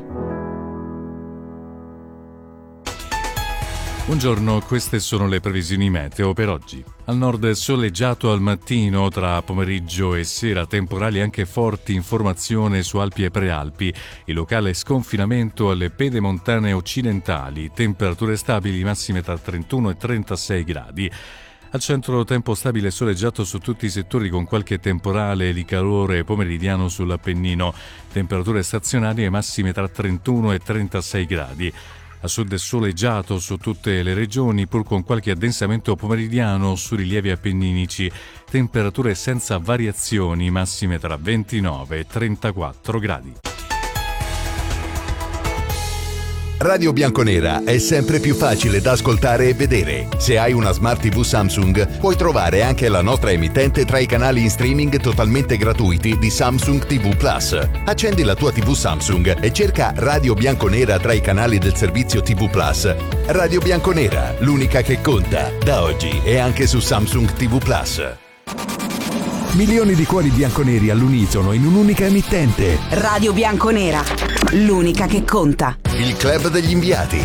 Buongiorno, queste sono le previsioni meteo per oggi. Al nord soleggiato al mattino, tra pomeriggio e sera temporali anche forti in formazione su Alpi e Prealpi, il locale sconfinamento alle pedemontane occidentali, temperature stabili massime tra trentuno e trentasei gradi. Al centro tempo stabile e soleggiato su tutti i settori con qualche temporale di calore pomeridiano sull'Appennino, temperature stazionarie massime tra trentuno e trentasei gradi. A sud è soleggiato su tutte le regioni, pur con qualche addensamento pomeridiano su rilievi appenninici. Temperature senza variazioni, massime tra ventinove e trentaquattro gradi. Radio Bianconera è sempre più facile da ascoltare e vedere. Se hai una Smart tivù Samsung, puoi trovare anche la nostra emittente tra i canali in streaming totalmente gratuiti di Samsung tivù Plus. Accendi la tua tivù Samsung e cerca Radio Bianconera tra i canali del servizio tivù Plus. Radio Bianconera, l'unica che conta, da oggi e anche su Samsung tivù Plus. Milioni di cuori bianconeri all'unisono in un'unica emittente. Radio Bianconera, l'unica che conta. Il club degli inviati.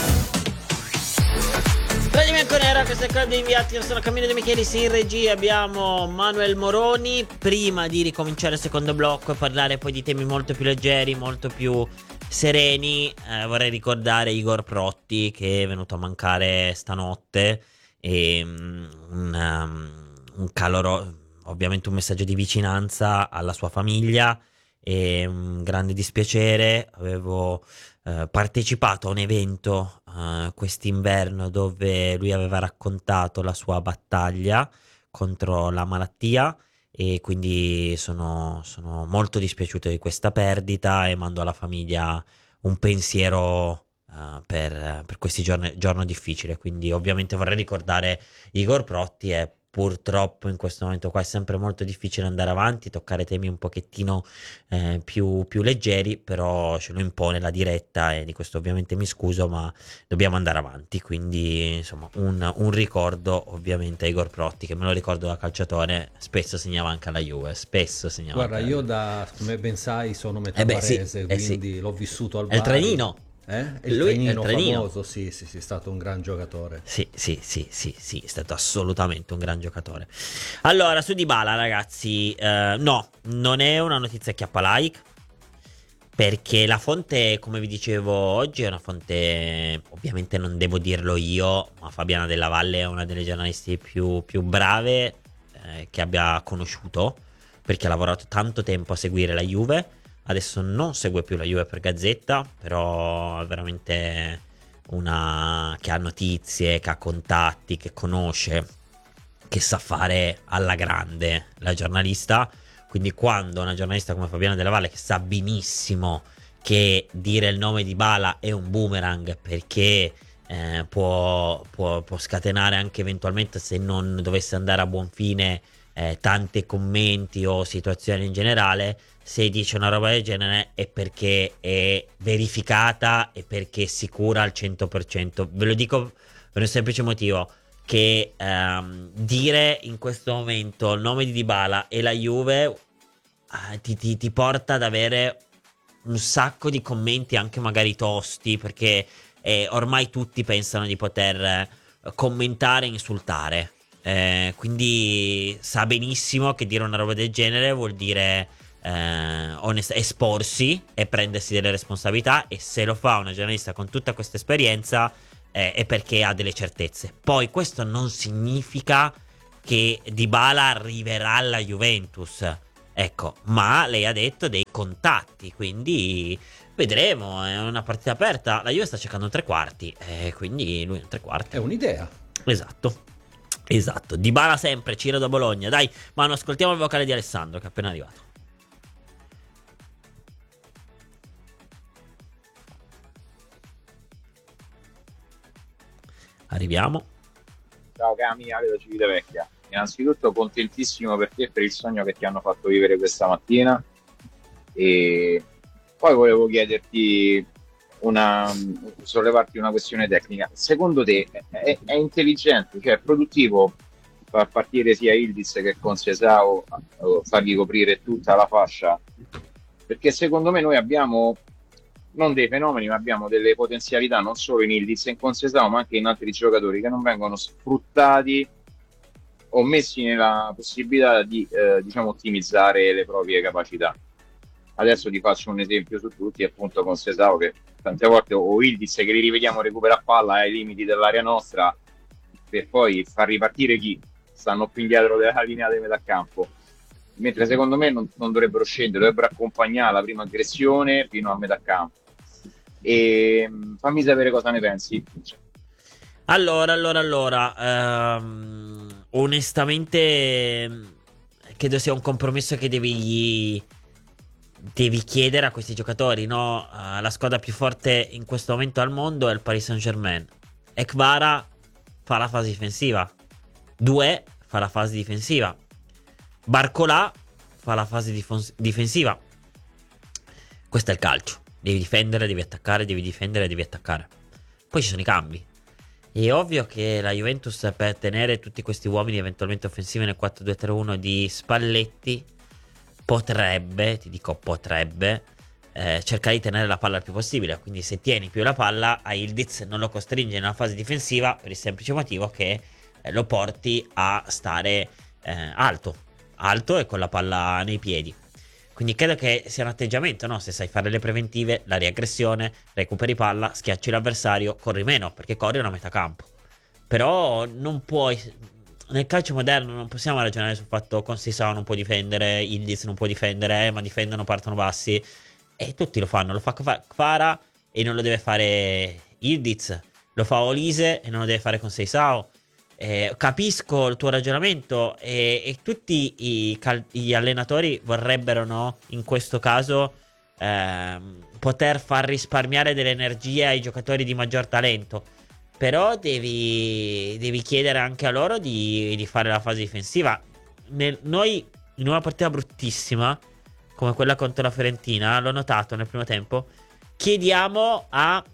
Radio Bianconera, questo è il club degli inviati. Io sono Camillo De Michelis, in regia abbiamo Manuel Moroni. Prima di ricominciare il secondo blocco e parlare poi di temi molto più leggeri, molto più sereni, eh, vorrei ricordare Igor Protti, che è venuto a mancare stanotte. E um, un, um, un caloro, ovviamente un messaggio di vicinanza alla sua famiglia e un grande dispiacere. Avevo eh, partecipato a un evento eh, quest'inverno dove lui aveva raccontato la sua battaglia contro la malattia e quindi sono, sono molto dispiaciuto di questa perdita e mando alla famiglia un pensiero uh, per, per questi giorni giorno difficile. Quindi ovviamente vorrei ricordare Igor Protti e purtroppo in questo momento qua è sempre molto difficile andare avanti, toccare temi un pochettino eh, più, più leggeri, però ce lo impone la diretta e di questo ovviamente mi scuso, ma dobbiamo andare avanti. Quindi insomma un, un ricordo ovviamente a Igor Protti, che me lo ricordo da calciatore, spesso segnava anche alla Juve, spesso segnava. Guarda, anche io da, come ben sai, sono Eh beh, sì, metabarese, eh sì. quindi l'ho vissuto al È il Bari. trenino. Eh? Il Lui è il trenino trenino. famoso, sì, sì, sì, è stato un gran giocatore. Sì, sì, sì, sì, sì, è stato assolutamente un gran giocatore. Allora, su Dybala, ragazzi, eh, no, non è una notizia chiappa like, perché la fonte, come vi dicevo oggi, è una fonte, ovviamente non devo dirlo io, ma Fabiana Della Valle è una delle giornalisti più, più brave eh, che abbia conosciuto, perché ha lavorato tanto tempo a seguire la Juve. Adesso non segue più la Juve per Gazzetta, però è veramente una che ha notizie, che ha contatti, che conosce, che sa fare alla grande la giornalista. Quindi quando una giornalista come Fabiana Della Valle, che sa benissimo che dire il nome di Dybala è un boomerang, perché eh, può, può, può scatenare anche eventualmente, se non dovesse andare a buon fine, eh, tanti commenti o situazioni in generale. Se dice una roba del genere è perché è verificata e perché è sicura al cento per cento. Ve lo dico per un semplice motivo, che ehm, dire in questo momento il nome di Dybala e la Juve eh, ti, ti, ti porta ad avere un sacco di commenti anche magari tosti, perché eh, ormai tutti pensano di poter eh, commentare e insultare. Eh, quindi sa benissimo che dire una roba del genere vuol dire eh, onest- esporsi e prendersi delle responsabilità, e se lo fa una giornalista con tutta questa esperienza eh, è perché ha delle certezze. Poi questo non significa che Dybala arriverà alla Juventus, ecco, ma lei ha detto dei contatti, quindi vedremo, è una partita aperta. La Juve sta cercando un tre quarti, eh, quindi lui è un tre quarti. È un'idea. Esatto. Esatto, Dybala sempre, Ciro da Bologna. Dai, ma non ascoltiamo il vocale di Alessandro che è appena arrivato. Arriviamo. Ciao Cami, Ale da Civitavecchia. Innanzitutto contentissimo per te e per il sogno che ti hanno fatto vivere questa mattina, e poi volevo chiederti una sollevarti una questione tecnica. Secondo te è, è intelligente, cioè è produttivo far partire sia Ildiz che Conceição, fargli coprire tutta la fascia? Perché secondo me noi abbiamo non dei fenomeni, ma abbiamo delle potenzialità non solo in Ildiz e in Conceição, ma anche in altri giocatori che non vengono sfruttati o messi nella possibilità di eh, diciamo ottimizzare le proprie capacità. Adesso ti faccio un esempio su tutti, appunto Conceição, che tante volte, o Ildiz che li rivediamo recuperare palla ai limiti dell'area nostra per poi far ripartire chi stanno più indietro della linea di metà campo, mentre secondo me non, non dovrebbero scendere, dovrebbero accompagnare la prima aggressione fino a metà campo. E fammi sapere cosa ne pensi. Allora, allora, allora ehm, onestamente credo sia un compromesso che devi devi chiedere a questi giocatori, no? Uh, la squadra più forte in questo momento al mondo è il Paris Saint-Germain. Ekvara fa la fase difensiva, Doué fa la fase difensiva, Barcola fa la fase difons- difensiva. Questo è il calcio. Devi difendere, devi attaccare, devi difendere, devi attaccare. Poi ci sono i cambi. È ovvio che la Juventus, per tenere tutti questi uomini eventualmente offensivi nel quattro due tre uno di Spalletti, potrebbe, ti dico potrebbe, eh, cercare di tenere la palla il più possibile. Quindi se tieni più la palla, a Ildiz non lo costringe nella fase difensiva, per il semplice motivo che eh, lo porti a stare eh, alto, alto e con la palla nei piedi. Quindi credo che sia un atteggiamento, no? Se sai fare le preventive, la riaggressione, recuperi palla, schiacci l'avversario, corri meno, perché corri una metà campo. Però non puoi, nel calcio moderno non possiamo ragionare sul fatto che Conceição non può difendere, Ildiz non può difendere, eh, ma difendono, partono bassi, e tutti lo fanno. Lo fa Kvara e non lo deve fare Ildiz, lo fa Olise e non lo deve fare Conceição. Eh, capisco il tuo ragionamento, e, e tutti i cal- gli allenatori vorrebbero, no, in questo caso ehm, poter far risparmiare delle energie ai giocatori di maggior talento. Però devi, devi chiedere anche a loro di, di fare la fase difensiva. Nel, noi in una partita bruttissima come quella contro la Fiorentina, l'ho notato nel primo tempo, chiediamo a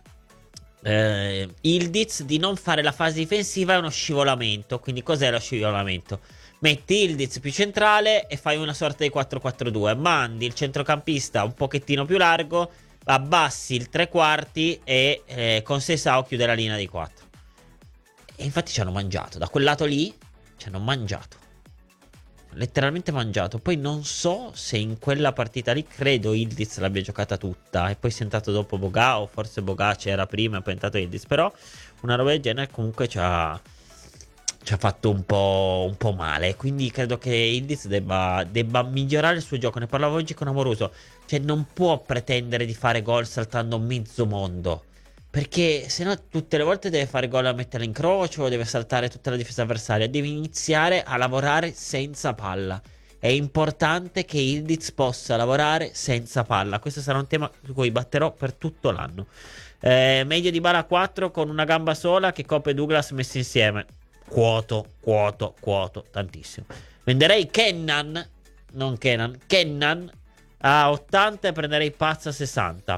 eh, Ildiz di non fare la fase difensiva, è uno scivolamento. Quindi cos'è lo scivolamento? Metti Ildiz più centrale e fai una sorta di quattro quattro due, mandi il centrocampista un pochettino più largo, abbassi il tre quarti e eh, Conceição chiude la linea dei quattro. E infatti ci hanno mangiato, da quel lato lì ci hanno mangiato, letteralmente mangiato. Poi non so se in quella partita lì, credo Ildiz l'abbia giocata tutta e poi si è entrato dopo Boga, o forse Boga c'era prima e poi è entrato Ildiz. Però una roba del genere comunque ci ha, ci ha fatto un po', un po' male. Quindi credo che Ildiz debba, debba migliorare il suo gioco. Ne parlavo oggi con Amoruso, cioè non può pretendere di fare gol saltando mezzo mondo, perché sennò tutte le volte deve fare gol a mettere l'incrocio, deve saltare tutta la difesa avversaria. Deve iniziare a lavorare senza palla. È importante che Ildiz possa lavorare senza palla. Questo sarà un tema su cui batterò per tutto l'anno. eh, Meglio Dybala quattro con una gamba sola che Coppe e Douglas messi insieme. Quoto, quoto, quoto, tantissimo. Venderei Kennan, non Kenan, Kennan a ottanta e prenderei Paz a sessanta.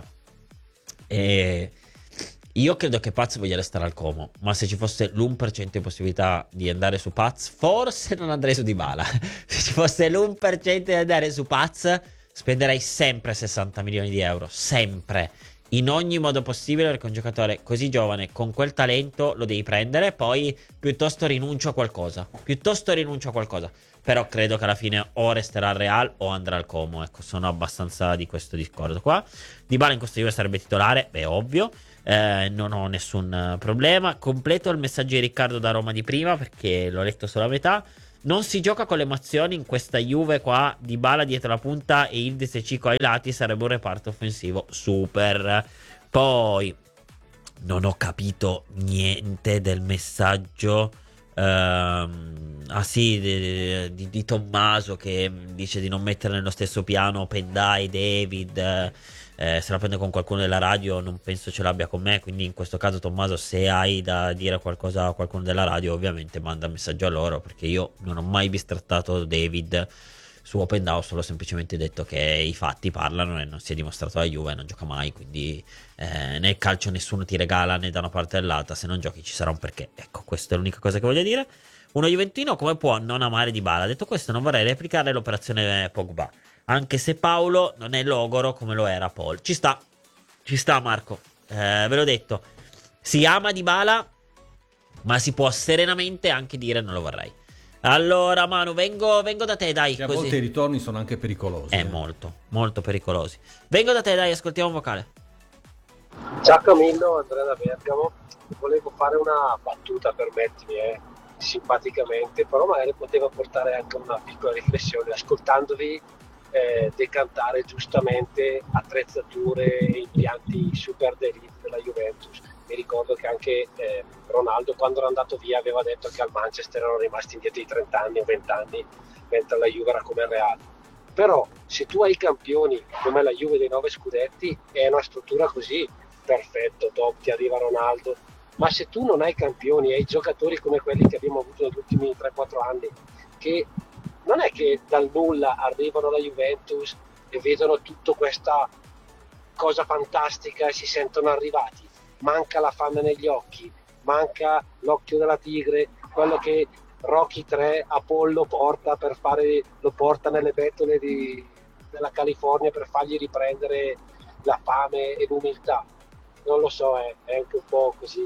E io credo che Paz voglia restare al Como, ma se ci fosse l'uno per cento di possibilità di andare su Paz, forse non andrei su Dybala. Se ci fosse l'uno per cento di andare su Paz, spenderei sempre sessanta milioni di euro, sempre. in ogni modo possibile, perché un giocatore così giovane con quel talento lo devi prendere. Poi piuttosto rinuncio a qualcosa, piuttosto rinuncio a qualcosa. Però credo che alla fine o resterà al Real o andrà al Como. Ecco, sono abbastanza di questo discordo qua. Dybala in questo Juve sarebbe titolare, beh, ovvio. Eh, non ho nessun problema. Completo il messaggio di Riccardo da Roma di prima, perché l'ho letto solo a metà. Non si gioca con le emozioni in questa Juve qua. Dybala dietro la punta e Yildiz e Cico ai lati sarebbe un reparto offensivo super. Poi non ho capito niente del messaggio ehm, ah sì di, di, di Tommaso, che dice di non mettere nello stesso piano Pendai, David. Eh, se la prende con qualcuno della radio, non penso ce l'abbia con me. Quindi in questo caso, Tommaso, se hai da dire qualcosa a qualcuno della radio, ovviamente manda un messaggio a loro, perché io non ho mai bistrattato David su Open Down, ho solo semplicemente detto che i fatti parlano e non si è dimostrato la Juve, non gioca mai. Quindi eh, nel calcio nessuno ti regala né da una parte o dall'altra, se non giochi ci sarà un perché. Ecco, questa è l'unica cosa che voglio dire. Uno juventino come può non amare Dybala? Detto questo, non vorrei replicare l'operazione Pogba, anche se Paolo non è logoro come lo era Paul. Ci sta, ci sta Marco, eh, ve l'ho detto, si ama Dybala, ma si può serenamente anche dire non lo vorrei. Allora Manu, vengo, vengo da te, dai, che a così. volte i ritorni sono anche pericolosi. Eh, eh. molto, molto pericolosi. Vengo da te, dai, ascoltiamo un vocale. Ciao Camillo, Andrea da Bergamo. Volevo fare una battuta, permettimi, eh, simpaticamente, però magari poteva portare anche una piccola riflessione. Ascoltandovi eh, decantare giustamente attrezzature e impianti super d'elite della Juventus, mi ricordo che anche eh, Ronaldo, quando era andato via, aveva detto che al Manchester erano rimasti indietro di trenta anni o venti anni, mentre la Juve era come il Real. Però se tu hai campioni come la Juve dei nove scudetti, è una struttura così, perfetto, top, ti arriva Ronaldo. Ma se tu non hai campioni, hai giocatori come quelli che abbiamo avuto negli ultimi tre quattro anni, che non è che dal nulla arrivano alla Juventus e vedono tutta questa cosa fantastica e si sentono arrivati. Manca la fame negli occhi, manca l'occhio della tigre, quello che Rocky tre Apollo porta per fare, lo porta nelle bettole di, della California per fargli riprendere la fame e l'umiltà. Non lo so, è, è anche un po' così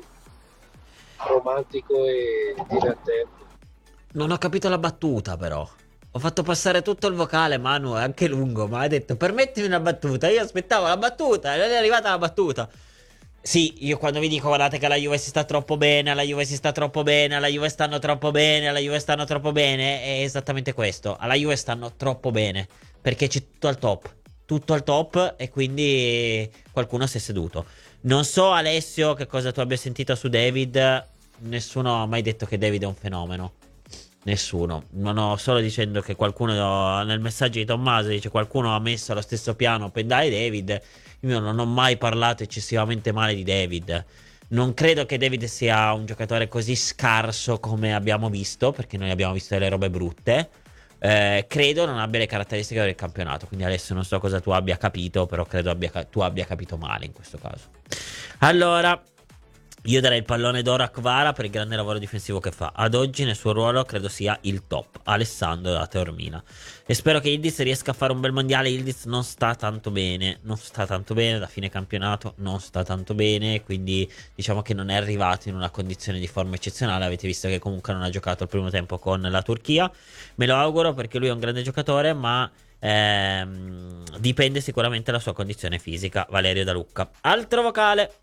romantico e divertente. Non ho capito la battuta, però. Ho fatto passare tutto il vocale, Manu, è anche lungo, ma ha detto permettimi una battuta. Io aspettavo la battuta e non è arrivata la battuta. Sì, io quando vi dico guardate che la Juve si sta troppo bene, la Juve si sta troppo bene, la Juve stanno troppo bene, la Juve stanno troppo bene, è esattamente questo. Alla Juve stanno troppo bene, perché c'è tutto al top, tutto al top, e quindi qualcuno si è seduto. Non so, Alessio, che cosa tu abbia sentito su David. Nessuno ha mai detto che David è un fenomeno. Nessuno. Non ho solo dicendo che qualcuno nel messaggio di Tommaso dice qualcuno ha messo allo stesso piano Pendai e David. Io non ho mai parlato eccessivamente male di David. Non credo che David sia un giocatore così scarso come abbiamo visto, perché noi abbiamo visto delle robe brutte. Eh, credo non abbia le caratteristiche del campionato. Quindi adesso non so cosa tu abbia capito, però credo abbia, tu abbia capito male in questo caso. Allora, io darei il pallone d'oro a Kvara per il grande lavoro difensivo che fa. Ad oggi nel suo ruolo credo sia il top. Alessandro da Taormina. E spero che Yildiz riesca a fare un bel mondiale. Yildiz non sta tanto bene. Non sta tanto bene. Da fine campionato non sta tanto bene. Quindi diciamo che non è arrivato in una condizione di forma eccezionale. Avete visto che comunque non ha giocato il primo tempo con la Turchia. Me lo auguro perché lui è un grande giocatore, ma ehm, dipende sicuramente dalla sua condizione fisica. Valerio da Lucca. Altro vocale.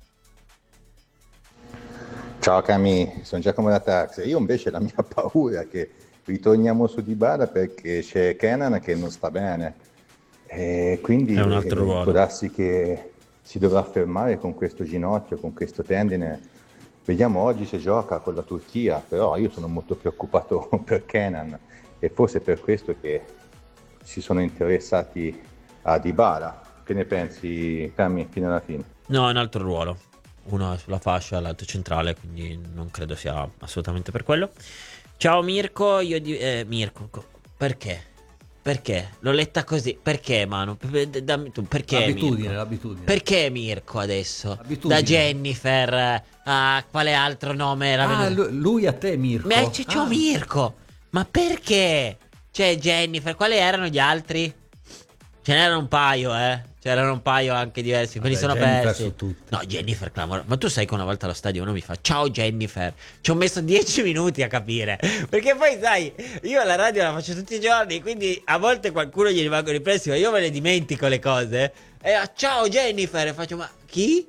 Ciao Cami, sono Giacomo da Tax. Io invece la mia paura è che ritorniamo su Dybala perché c'è Kenan che non sta bene e quindi è un altro ruolo. Può darsi che si dovrà fermare con questo ginocchio, con questo tendine. Vediamo oggi se gioca con la Turchia, però io sono molto preoccupato per Kenan e forse per questo che si sono interessati a Dybala. Che ne pensi, Cami, fino alla fine? No, è un altro ruolo. Uno è sulla fascia, l'altro centrale, quindi non credo sia assolutamente per quello. Ciao Mirko, io di... Eh, Mirko, perché? Perché? L'ho letta così. Perché, Manu? Dammi tu, perché L'abitudine, Mirko? l'abitudine. Perché Mirko adesso? L'abitudine. Da Jennifer a quale altro nome era Ah, venuto? lu- lui a te, Mirko. Ma c'è, c'è Ah. Mirko. Ma perché? C'è Jennifer, quali erano gli altri? Ce n'erano un paio, eh. C'erano un paio anche diversi, me li Vabbè, sono Jennifer persi. su tutti. No, Jennifer clamorosa. Ma tu sai che una volta allo stadio uno mi fa ciao Jennifer. Ci ho messo dieci minuti a capire. Perché poi sai, io alla radio la faccio tutti i giorni, quindi a volte qualcuno gli rimangono impressi, ma io me le dimentico le cose. E a ciao Jennifer, e faccio ma chi?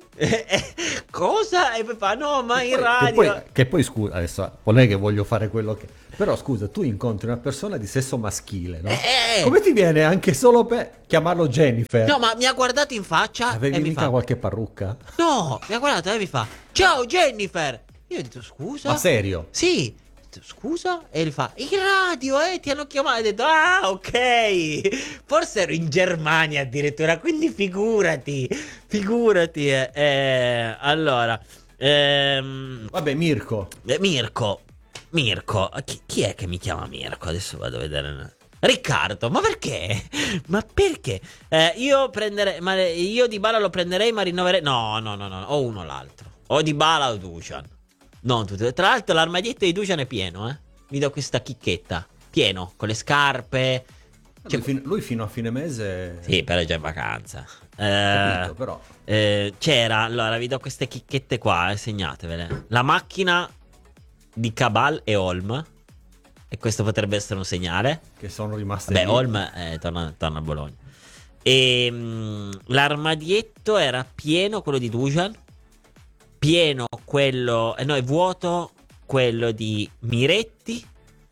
Cosa? E poi fa no, ma in Poi- radio. Che poi, che poi scusa, adesso non è che voglio fare quello che... Però scusa, tu incontri una persona di sesso maschile, no? Eh. Come ti viene anche solo per chiamarlo Jennifer? No, ma mi ha guardato in faccia Avevi e mi mica fa qualche parrucca? no, mi ha guardato e mi fa ciao Jennifer. Io ho detto scusa. Ma serio? Sì. Ho detto, scusa? E lui fa in radio, eh, ti hanno chiamato. Ho detto ah, ok. Forse ero in Germania addirittura, quindi figurati. Figurati. Eh. Eh, allora, ehm, Vabbè, Mirko. eh, Mirko. Mirko. Chi, chi è che mi chiama Mirko? Adesso vado a vedere. Riccardo, ma perché? Ma perché? Eh, io prenderei, ma io Dybala lo prenderei, ma rinnoverei. No, no, no, no, o uno o l'altro. O Dybala o Dusan. Non tutte. Tra l'altro l'armadietto di Dusan è pieno, eh. Vi do questa chicchetta. Pieno, con le scarpe. Lui, fin- lui fino a fine mese... Sì, però è già in vacanza. Eh, Capito, però. eh, c'era, allora vi do queste chicchette qua, eh, segnatevele. La macchina di Cabal e Olm. E questo potrebbe essere un segnale. Che sono rimaste Beh, lì. Olm eh, torna, torna a Bologna. E mh, l'armadietto era pieno quello di Dusan. Pieno quello, eh, no, è vuoto quello di Miretti,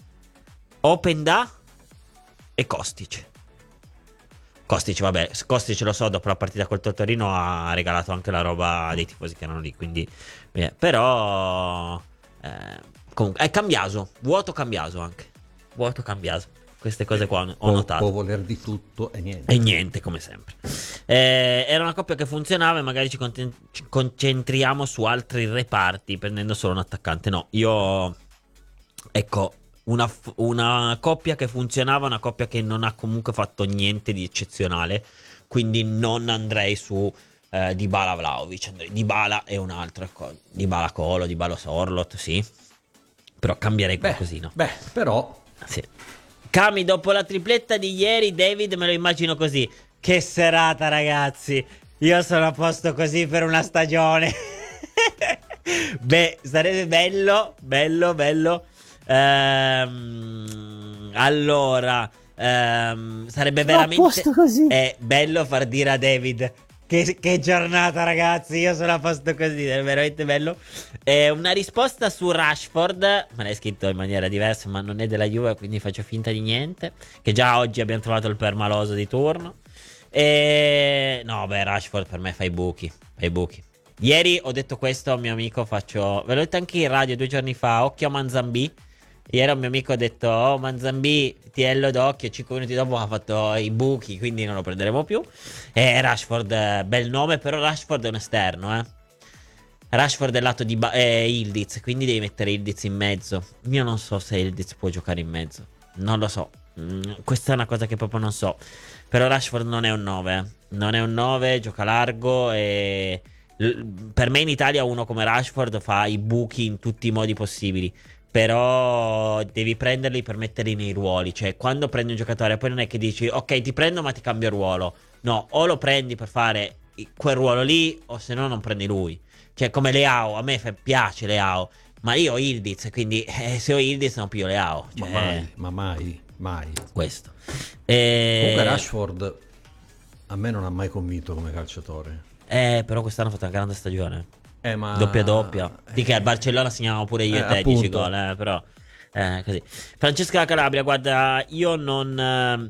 Openda e Kostic. Kostic, vabbè, Kostic lo so, dopo la partita col Torino ha regalato anche la roba dei tifosi che erano lì, quindi eh, però eh, comunque è Cambiaso, vuoto Cambiaso anche. Vuoto Cambiaso. Queste cose qua ho Può- notato. Può voler di tutto e niente. E niente, come sempre. Eh, era una coppia che funzionava e magari ci, conten- ci concentriamo su altri reparti prendendo solo un attaccante. No, io... Ecco, una, f- una coppia che funzionava, una coppia che non ha comunque fatto niente di eccezionale. Quindi non andrei su eh, Dybala Vlahovic. Andrei Dybala e un altro. Ecco, Dybala Colo, Dybala Sorlot, sì. Però cambierei qualcosina. Beh, però... Sì. Cami, dopo la tripletta di ieri, David me lo immagino così. Che serata, ragazzi. Io sono a posto così per una stagione. Beh, sarebbe bello, bello, bello. Ehm, allora, ehm, sarebbe Sono a veramente posto così. è bello far dire a David che, che giornata, ragazzi. Io sono a posto così, è veramente bello. Eh, una risposta su Rashford. Me l'hai scritto in maniera diversa, ma non è della Juve, quindi faccio finta di niente. Che già oggi abbiamo trovato il permaloso di turno. E no, beh, Rashford per me fa i buchi. Fa i buchi. Ieri ho detto questo a un mio amico. Faccio, ve l'ho detto anche in radio due giorni fa. Occhio a Manzambì. Ieri un mio amico ha detto: oh, Manzambì, tiello d'occhio. Cinque minuti dopo ha fatto i buchi, quindi non lo prenderemo più. E Rashford, eh, bel nome, però Rashford è un esterno, eh. Rashford è lato di ba- eh, Ildiz, quindi devi mettere Ildiz in mezzo. Io non so se Ildiz può giocare in mezzo. Non lo so. Mm, questa è una cosa che proprio non so. Però Rashford non è un nove, eh. Non è un nove, gioca largo e... l- per me in Italia uno come Rashford fa i buchi in tutti i modi possibili. Però devi prenderli per metterli nei ruoli. Cioè, quando prendi un giocatore, poi non è che dici ok, ti prendo ma ti cambio ruolo. No, o lo prendi per fare quel ruolo lì, o se no non prendi lui. Cioè, come Leao, a me fa- piace Leao, ma io ho Ildiz, quindi eh, se ho Ildiz non piglio Leao. Cioè, Ma mai, ma mai, mai. Questo. E... Comunque Rashford a me non ha mai convinto come calciatore. Eh, però quest'anno ha fatto una grande stagione. Eh, ma... Doppia doppia. Di che al Barcellona segnavamo pure io Eh, e te dieci appunto. gol, eh, però eh, così. Francesca Calabria, guarda, io non eh,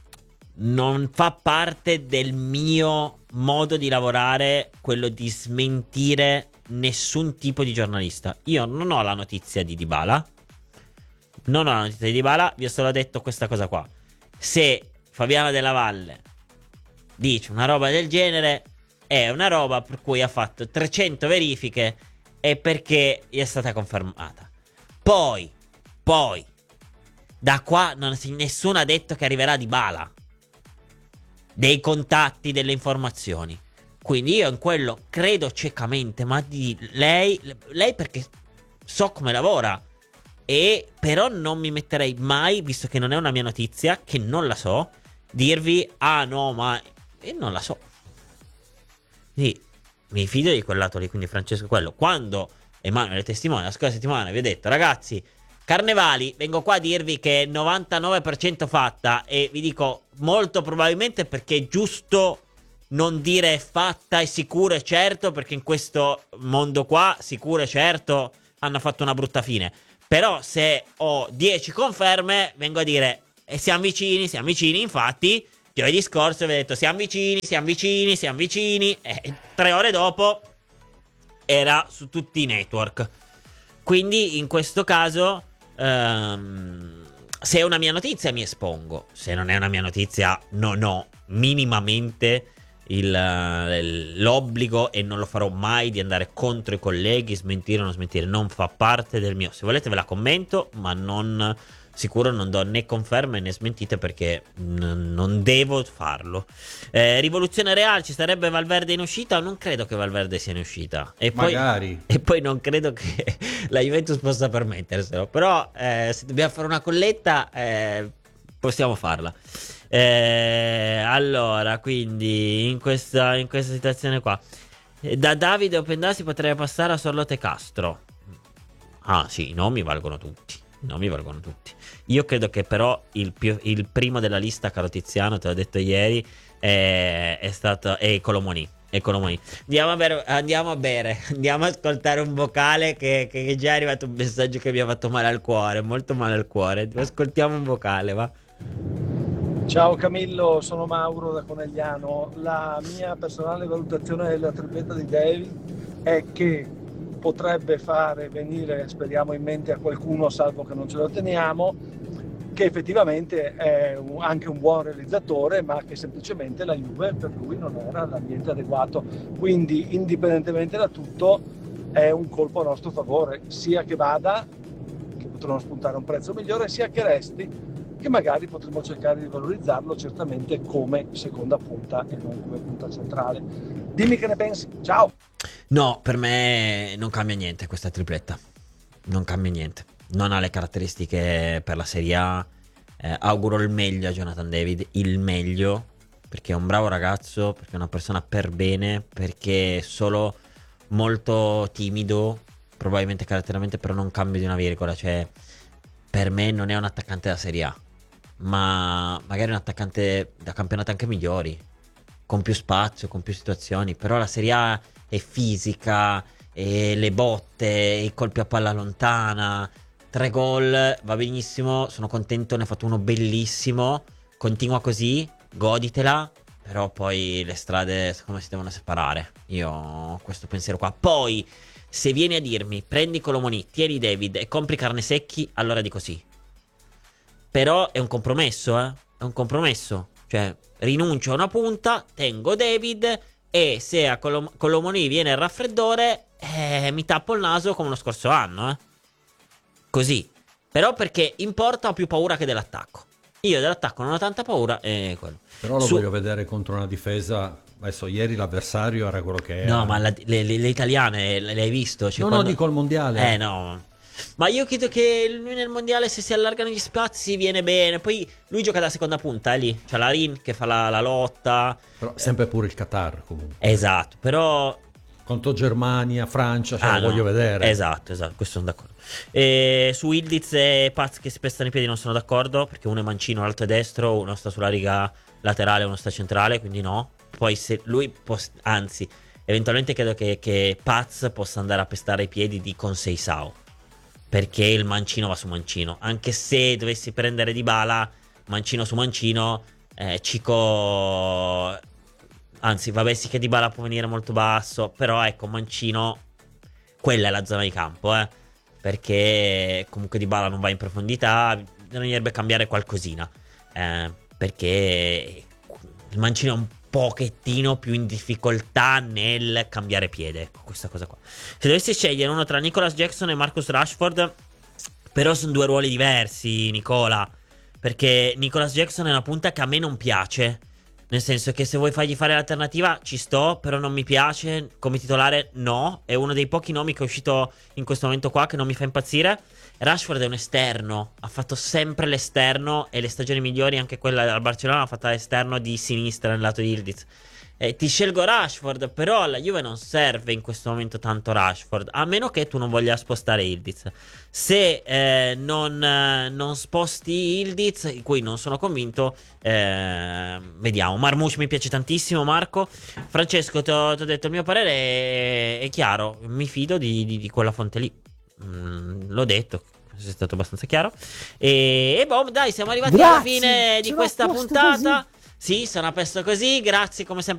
non fa parte del mio modo di lavorare quello di smentire nessun tipo di giornalista. Io non ho la notizia di Dybala. Non ho la notizia di Dybala, vi ho solo detto questa cosa qua. Se Fabiana Della Valle dice una roba del genere, è una roba per cui ha fatto trecento verifiche e perché gli è stata confermata. Poi, poi, da qua non si, nessuno ha detto che arriverà Dybala. Dei contatti, delle informazioni. Quindi io in quello credo ciecamente, ma di lei, lei perché so come lavora. E però non mi metterei mai, visto che non è una mia notizia, che non la so, dirvi ah no, ma e non la so. Quindi mi fido di quel lato lì, quindi Francesco quello. Quando Emanuele Testimone la scorsa settimana vi ho detto, ragazzi, Carnevali, vengo qua a dirvi che è novantanove per cento fatta, e vi dico molto probabilmente perché è giusto non dire è fatta, è sicuro e certo, perché in questo mondo qua sicuro e certo hanno fatto una brutta fine. Però se ho dieci conferme vengo a dire e siamo vicini, siamo vicini. Infatti giovedì scorso vi ho detto siamo vicini, siamo vicini, siamo vicini, e tre ore dopo era su tutti i network. Quindi in questo caso ehm, se è una mia notizia mi espongo, se non è una mia notizia non ho minimamente il, l'obbligo, e non lo farò mai, di andare contro i colleghi, smentire o non smentire. Non fa parte del mio. Se volete ve la commento, ma non, sicuro non do né conferme né smentite, perché n- non devo farlo. eh, Rivoluzione Real, ci sarebbe Valverde in uscita? Non credo che Valverde sia in uscita, e poi, magari. e poi non credo che la Juventus possa permetterselo. Però eh, se dobbiamo fare una colletta eh, possiamo farla. Eh, allora, quindi in questa, in questa situazione qua, eh, da Davide Opendà si potrebbe passare a Sorlote Castro. Ah sì, i nomi valgono tutti. I nomi valgono tutti. Io credo che però il, più, il primo della lista, caro Tiziano, te l'ho detto ieri, è, è stato è Colomoni. È Colomoni. Andiamo a bere, andiamo a bere, andiamo a ascoltare un vocale che, che, che già è arrivato un messaggio che mi ha fatto male al cuore, molto male al cuore. Ascoltiamo un vocale, va. Ciao Camillo, sono Mauro da Conegliano. La mia personale valutazione della tripletta di David è che potrebbe fare venire, speriamo, in mente a qualcuno, salvo che non ce lo teniamo, che effettivamente è un, anche un buon realizzatore, ma che semplicemente la Juve per lui non era l'ambiente adeguato. Quindi, indipendentemente da tutto, è un colpo a nostro favore, sia che vada, che potremo spuntare un prezzo migliore, sia che resti, che magari potremmo cercare di valorizzarlo certamente come seconda punta e non come punta centrale. Dimmi che ne pensi. Ciao! No, per me non cambia niente questa tripletta. Non cambia niente. Non ha le caratteristiche per la Serie A. Eh, auguro il meglio a Jonathan David, il meglio, perché è un bravo ragazzo, perché è una persona per bene, perché è solo molto timido, probabilmente caratterialmente, però non cambia di una virgola. Cioè, per me non è un attaccante da Serie A, ma magari un attaccante da campionati anche migliori, con più spazio, con più situazioni. Però la Serie A è fisica, e le botte, i colpi a palla lontana. Tre gol, va benissimo, sono contento, ne ha fatto uno bellissimo, continua così, goditela. Però poi le strade secondo me si devono separare. Io ho questo pensiero qua. Poi se vieni a dirmi prendi Colomoni, tieni David e compri Carnesecchi, allora dico sì. Però è un compromesso, eh? È un compromesso. Cioè, rinuncio a una punta, tengo David, e se a Colom- Colomoni viene il raffreddore, eh, mi tappo il naso come lo scorso anno, eh? Così. Però perché in porta ho più paura che dell'attacco. Io dell'attacco non ho tanta paura, e quello. Però lo Su- voglio vedere contro una difesa. Adesso ieri l'avversario era quello che era. No, ma la- le, le- le italiane le, le hai visto? Cioè, No, quando- no, dico il mondiale. Eh no. Ma io credo che lui nel mondiale, se si allargano gli spazi, viene bene. Poi lui gioca da seconda punta, è lì. C'ha la Rin che fa la, la lotta. Però sempre pure il Qatar comunque. Esatto, però Contro Germania, Francia, cioè Ah, lo no. voglio vedere. Esatto, esatto, questo sono d'accordo. E su Ildiz e Paz che si pestano i piedi non sono d'accordo, perché uno è mancino, l'altro è destro, uno sta sulla riga laterale, uno sta centrale, quindi no. Poi se lui, pos- anzi, eventualmente credo che, che Paz possa andare a pestare i piedi di Conceição, perché il mancino va su mancino. Anche se dovessi prendere Dybala, mancino su mancino, eh, Cico... Anzi, vabbè, sì che Dybala può venire molto basso, però ecco, mancino, quella è la zona di campo, eh. Perché comunque Dybala non va in profondità, bisognerebbe cambiare qualcosina, eh, perché il mancino è un pochettino più in difficoltà nel cambiare piede, ecco, questa cosa qua. Se dovessi scegliere uno tra Nicolas Jackson e Marcus Rashford, però sono due ruoli diversi, Nicola, perché Nicolas Jackson è una punta che a me non piace. Nel senso che se vuoi fargli fare l'alternativa ci sto, però non mi piace come titolare, no. È uno dei pochi nomi che è uscito in questo momento qua che non mi fa impazzire. Rashford è un esterno, ha fatto sempre l'esterno, e le stagioni migliori, anche quella al Barcellona, l'ha fatta l'esterno di sinistra nel lato di Ildiz. eh, ti scelgo Rashford, però alla Juve non serve in questo momento tanto Rashford, a meno che tu non voglia spostare Ildiz. Se eh, non, eh, non sposti Ildiz, di cui non sono convinto, eh, vediamo. Marmoush mi piace tantissimo, Marco. Francesco, ti ho detto il mio parere, è, è chiaro, mi fido di, di, di quella fonte lì. Mm, l'ho detto, è stato abbastanza chiaro. E, e boh, dai, siamo arrivati Grazie, alla fine di ce l'ho questa posto puntata. così. Sì, sono a posto così. Grazie come sempre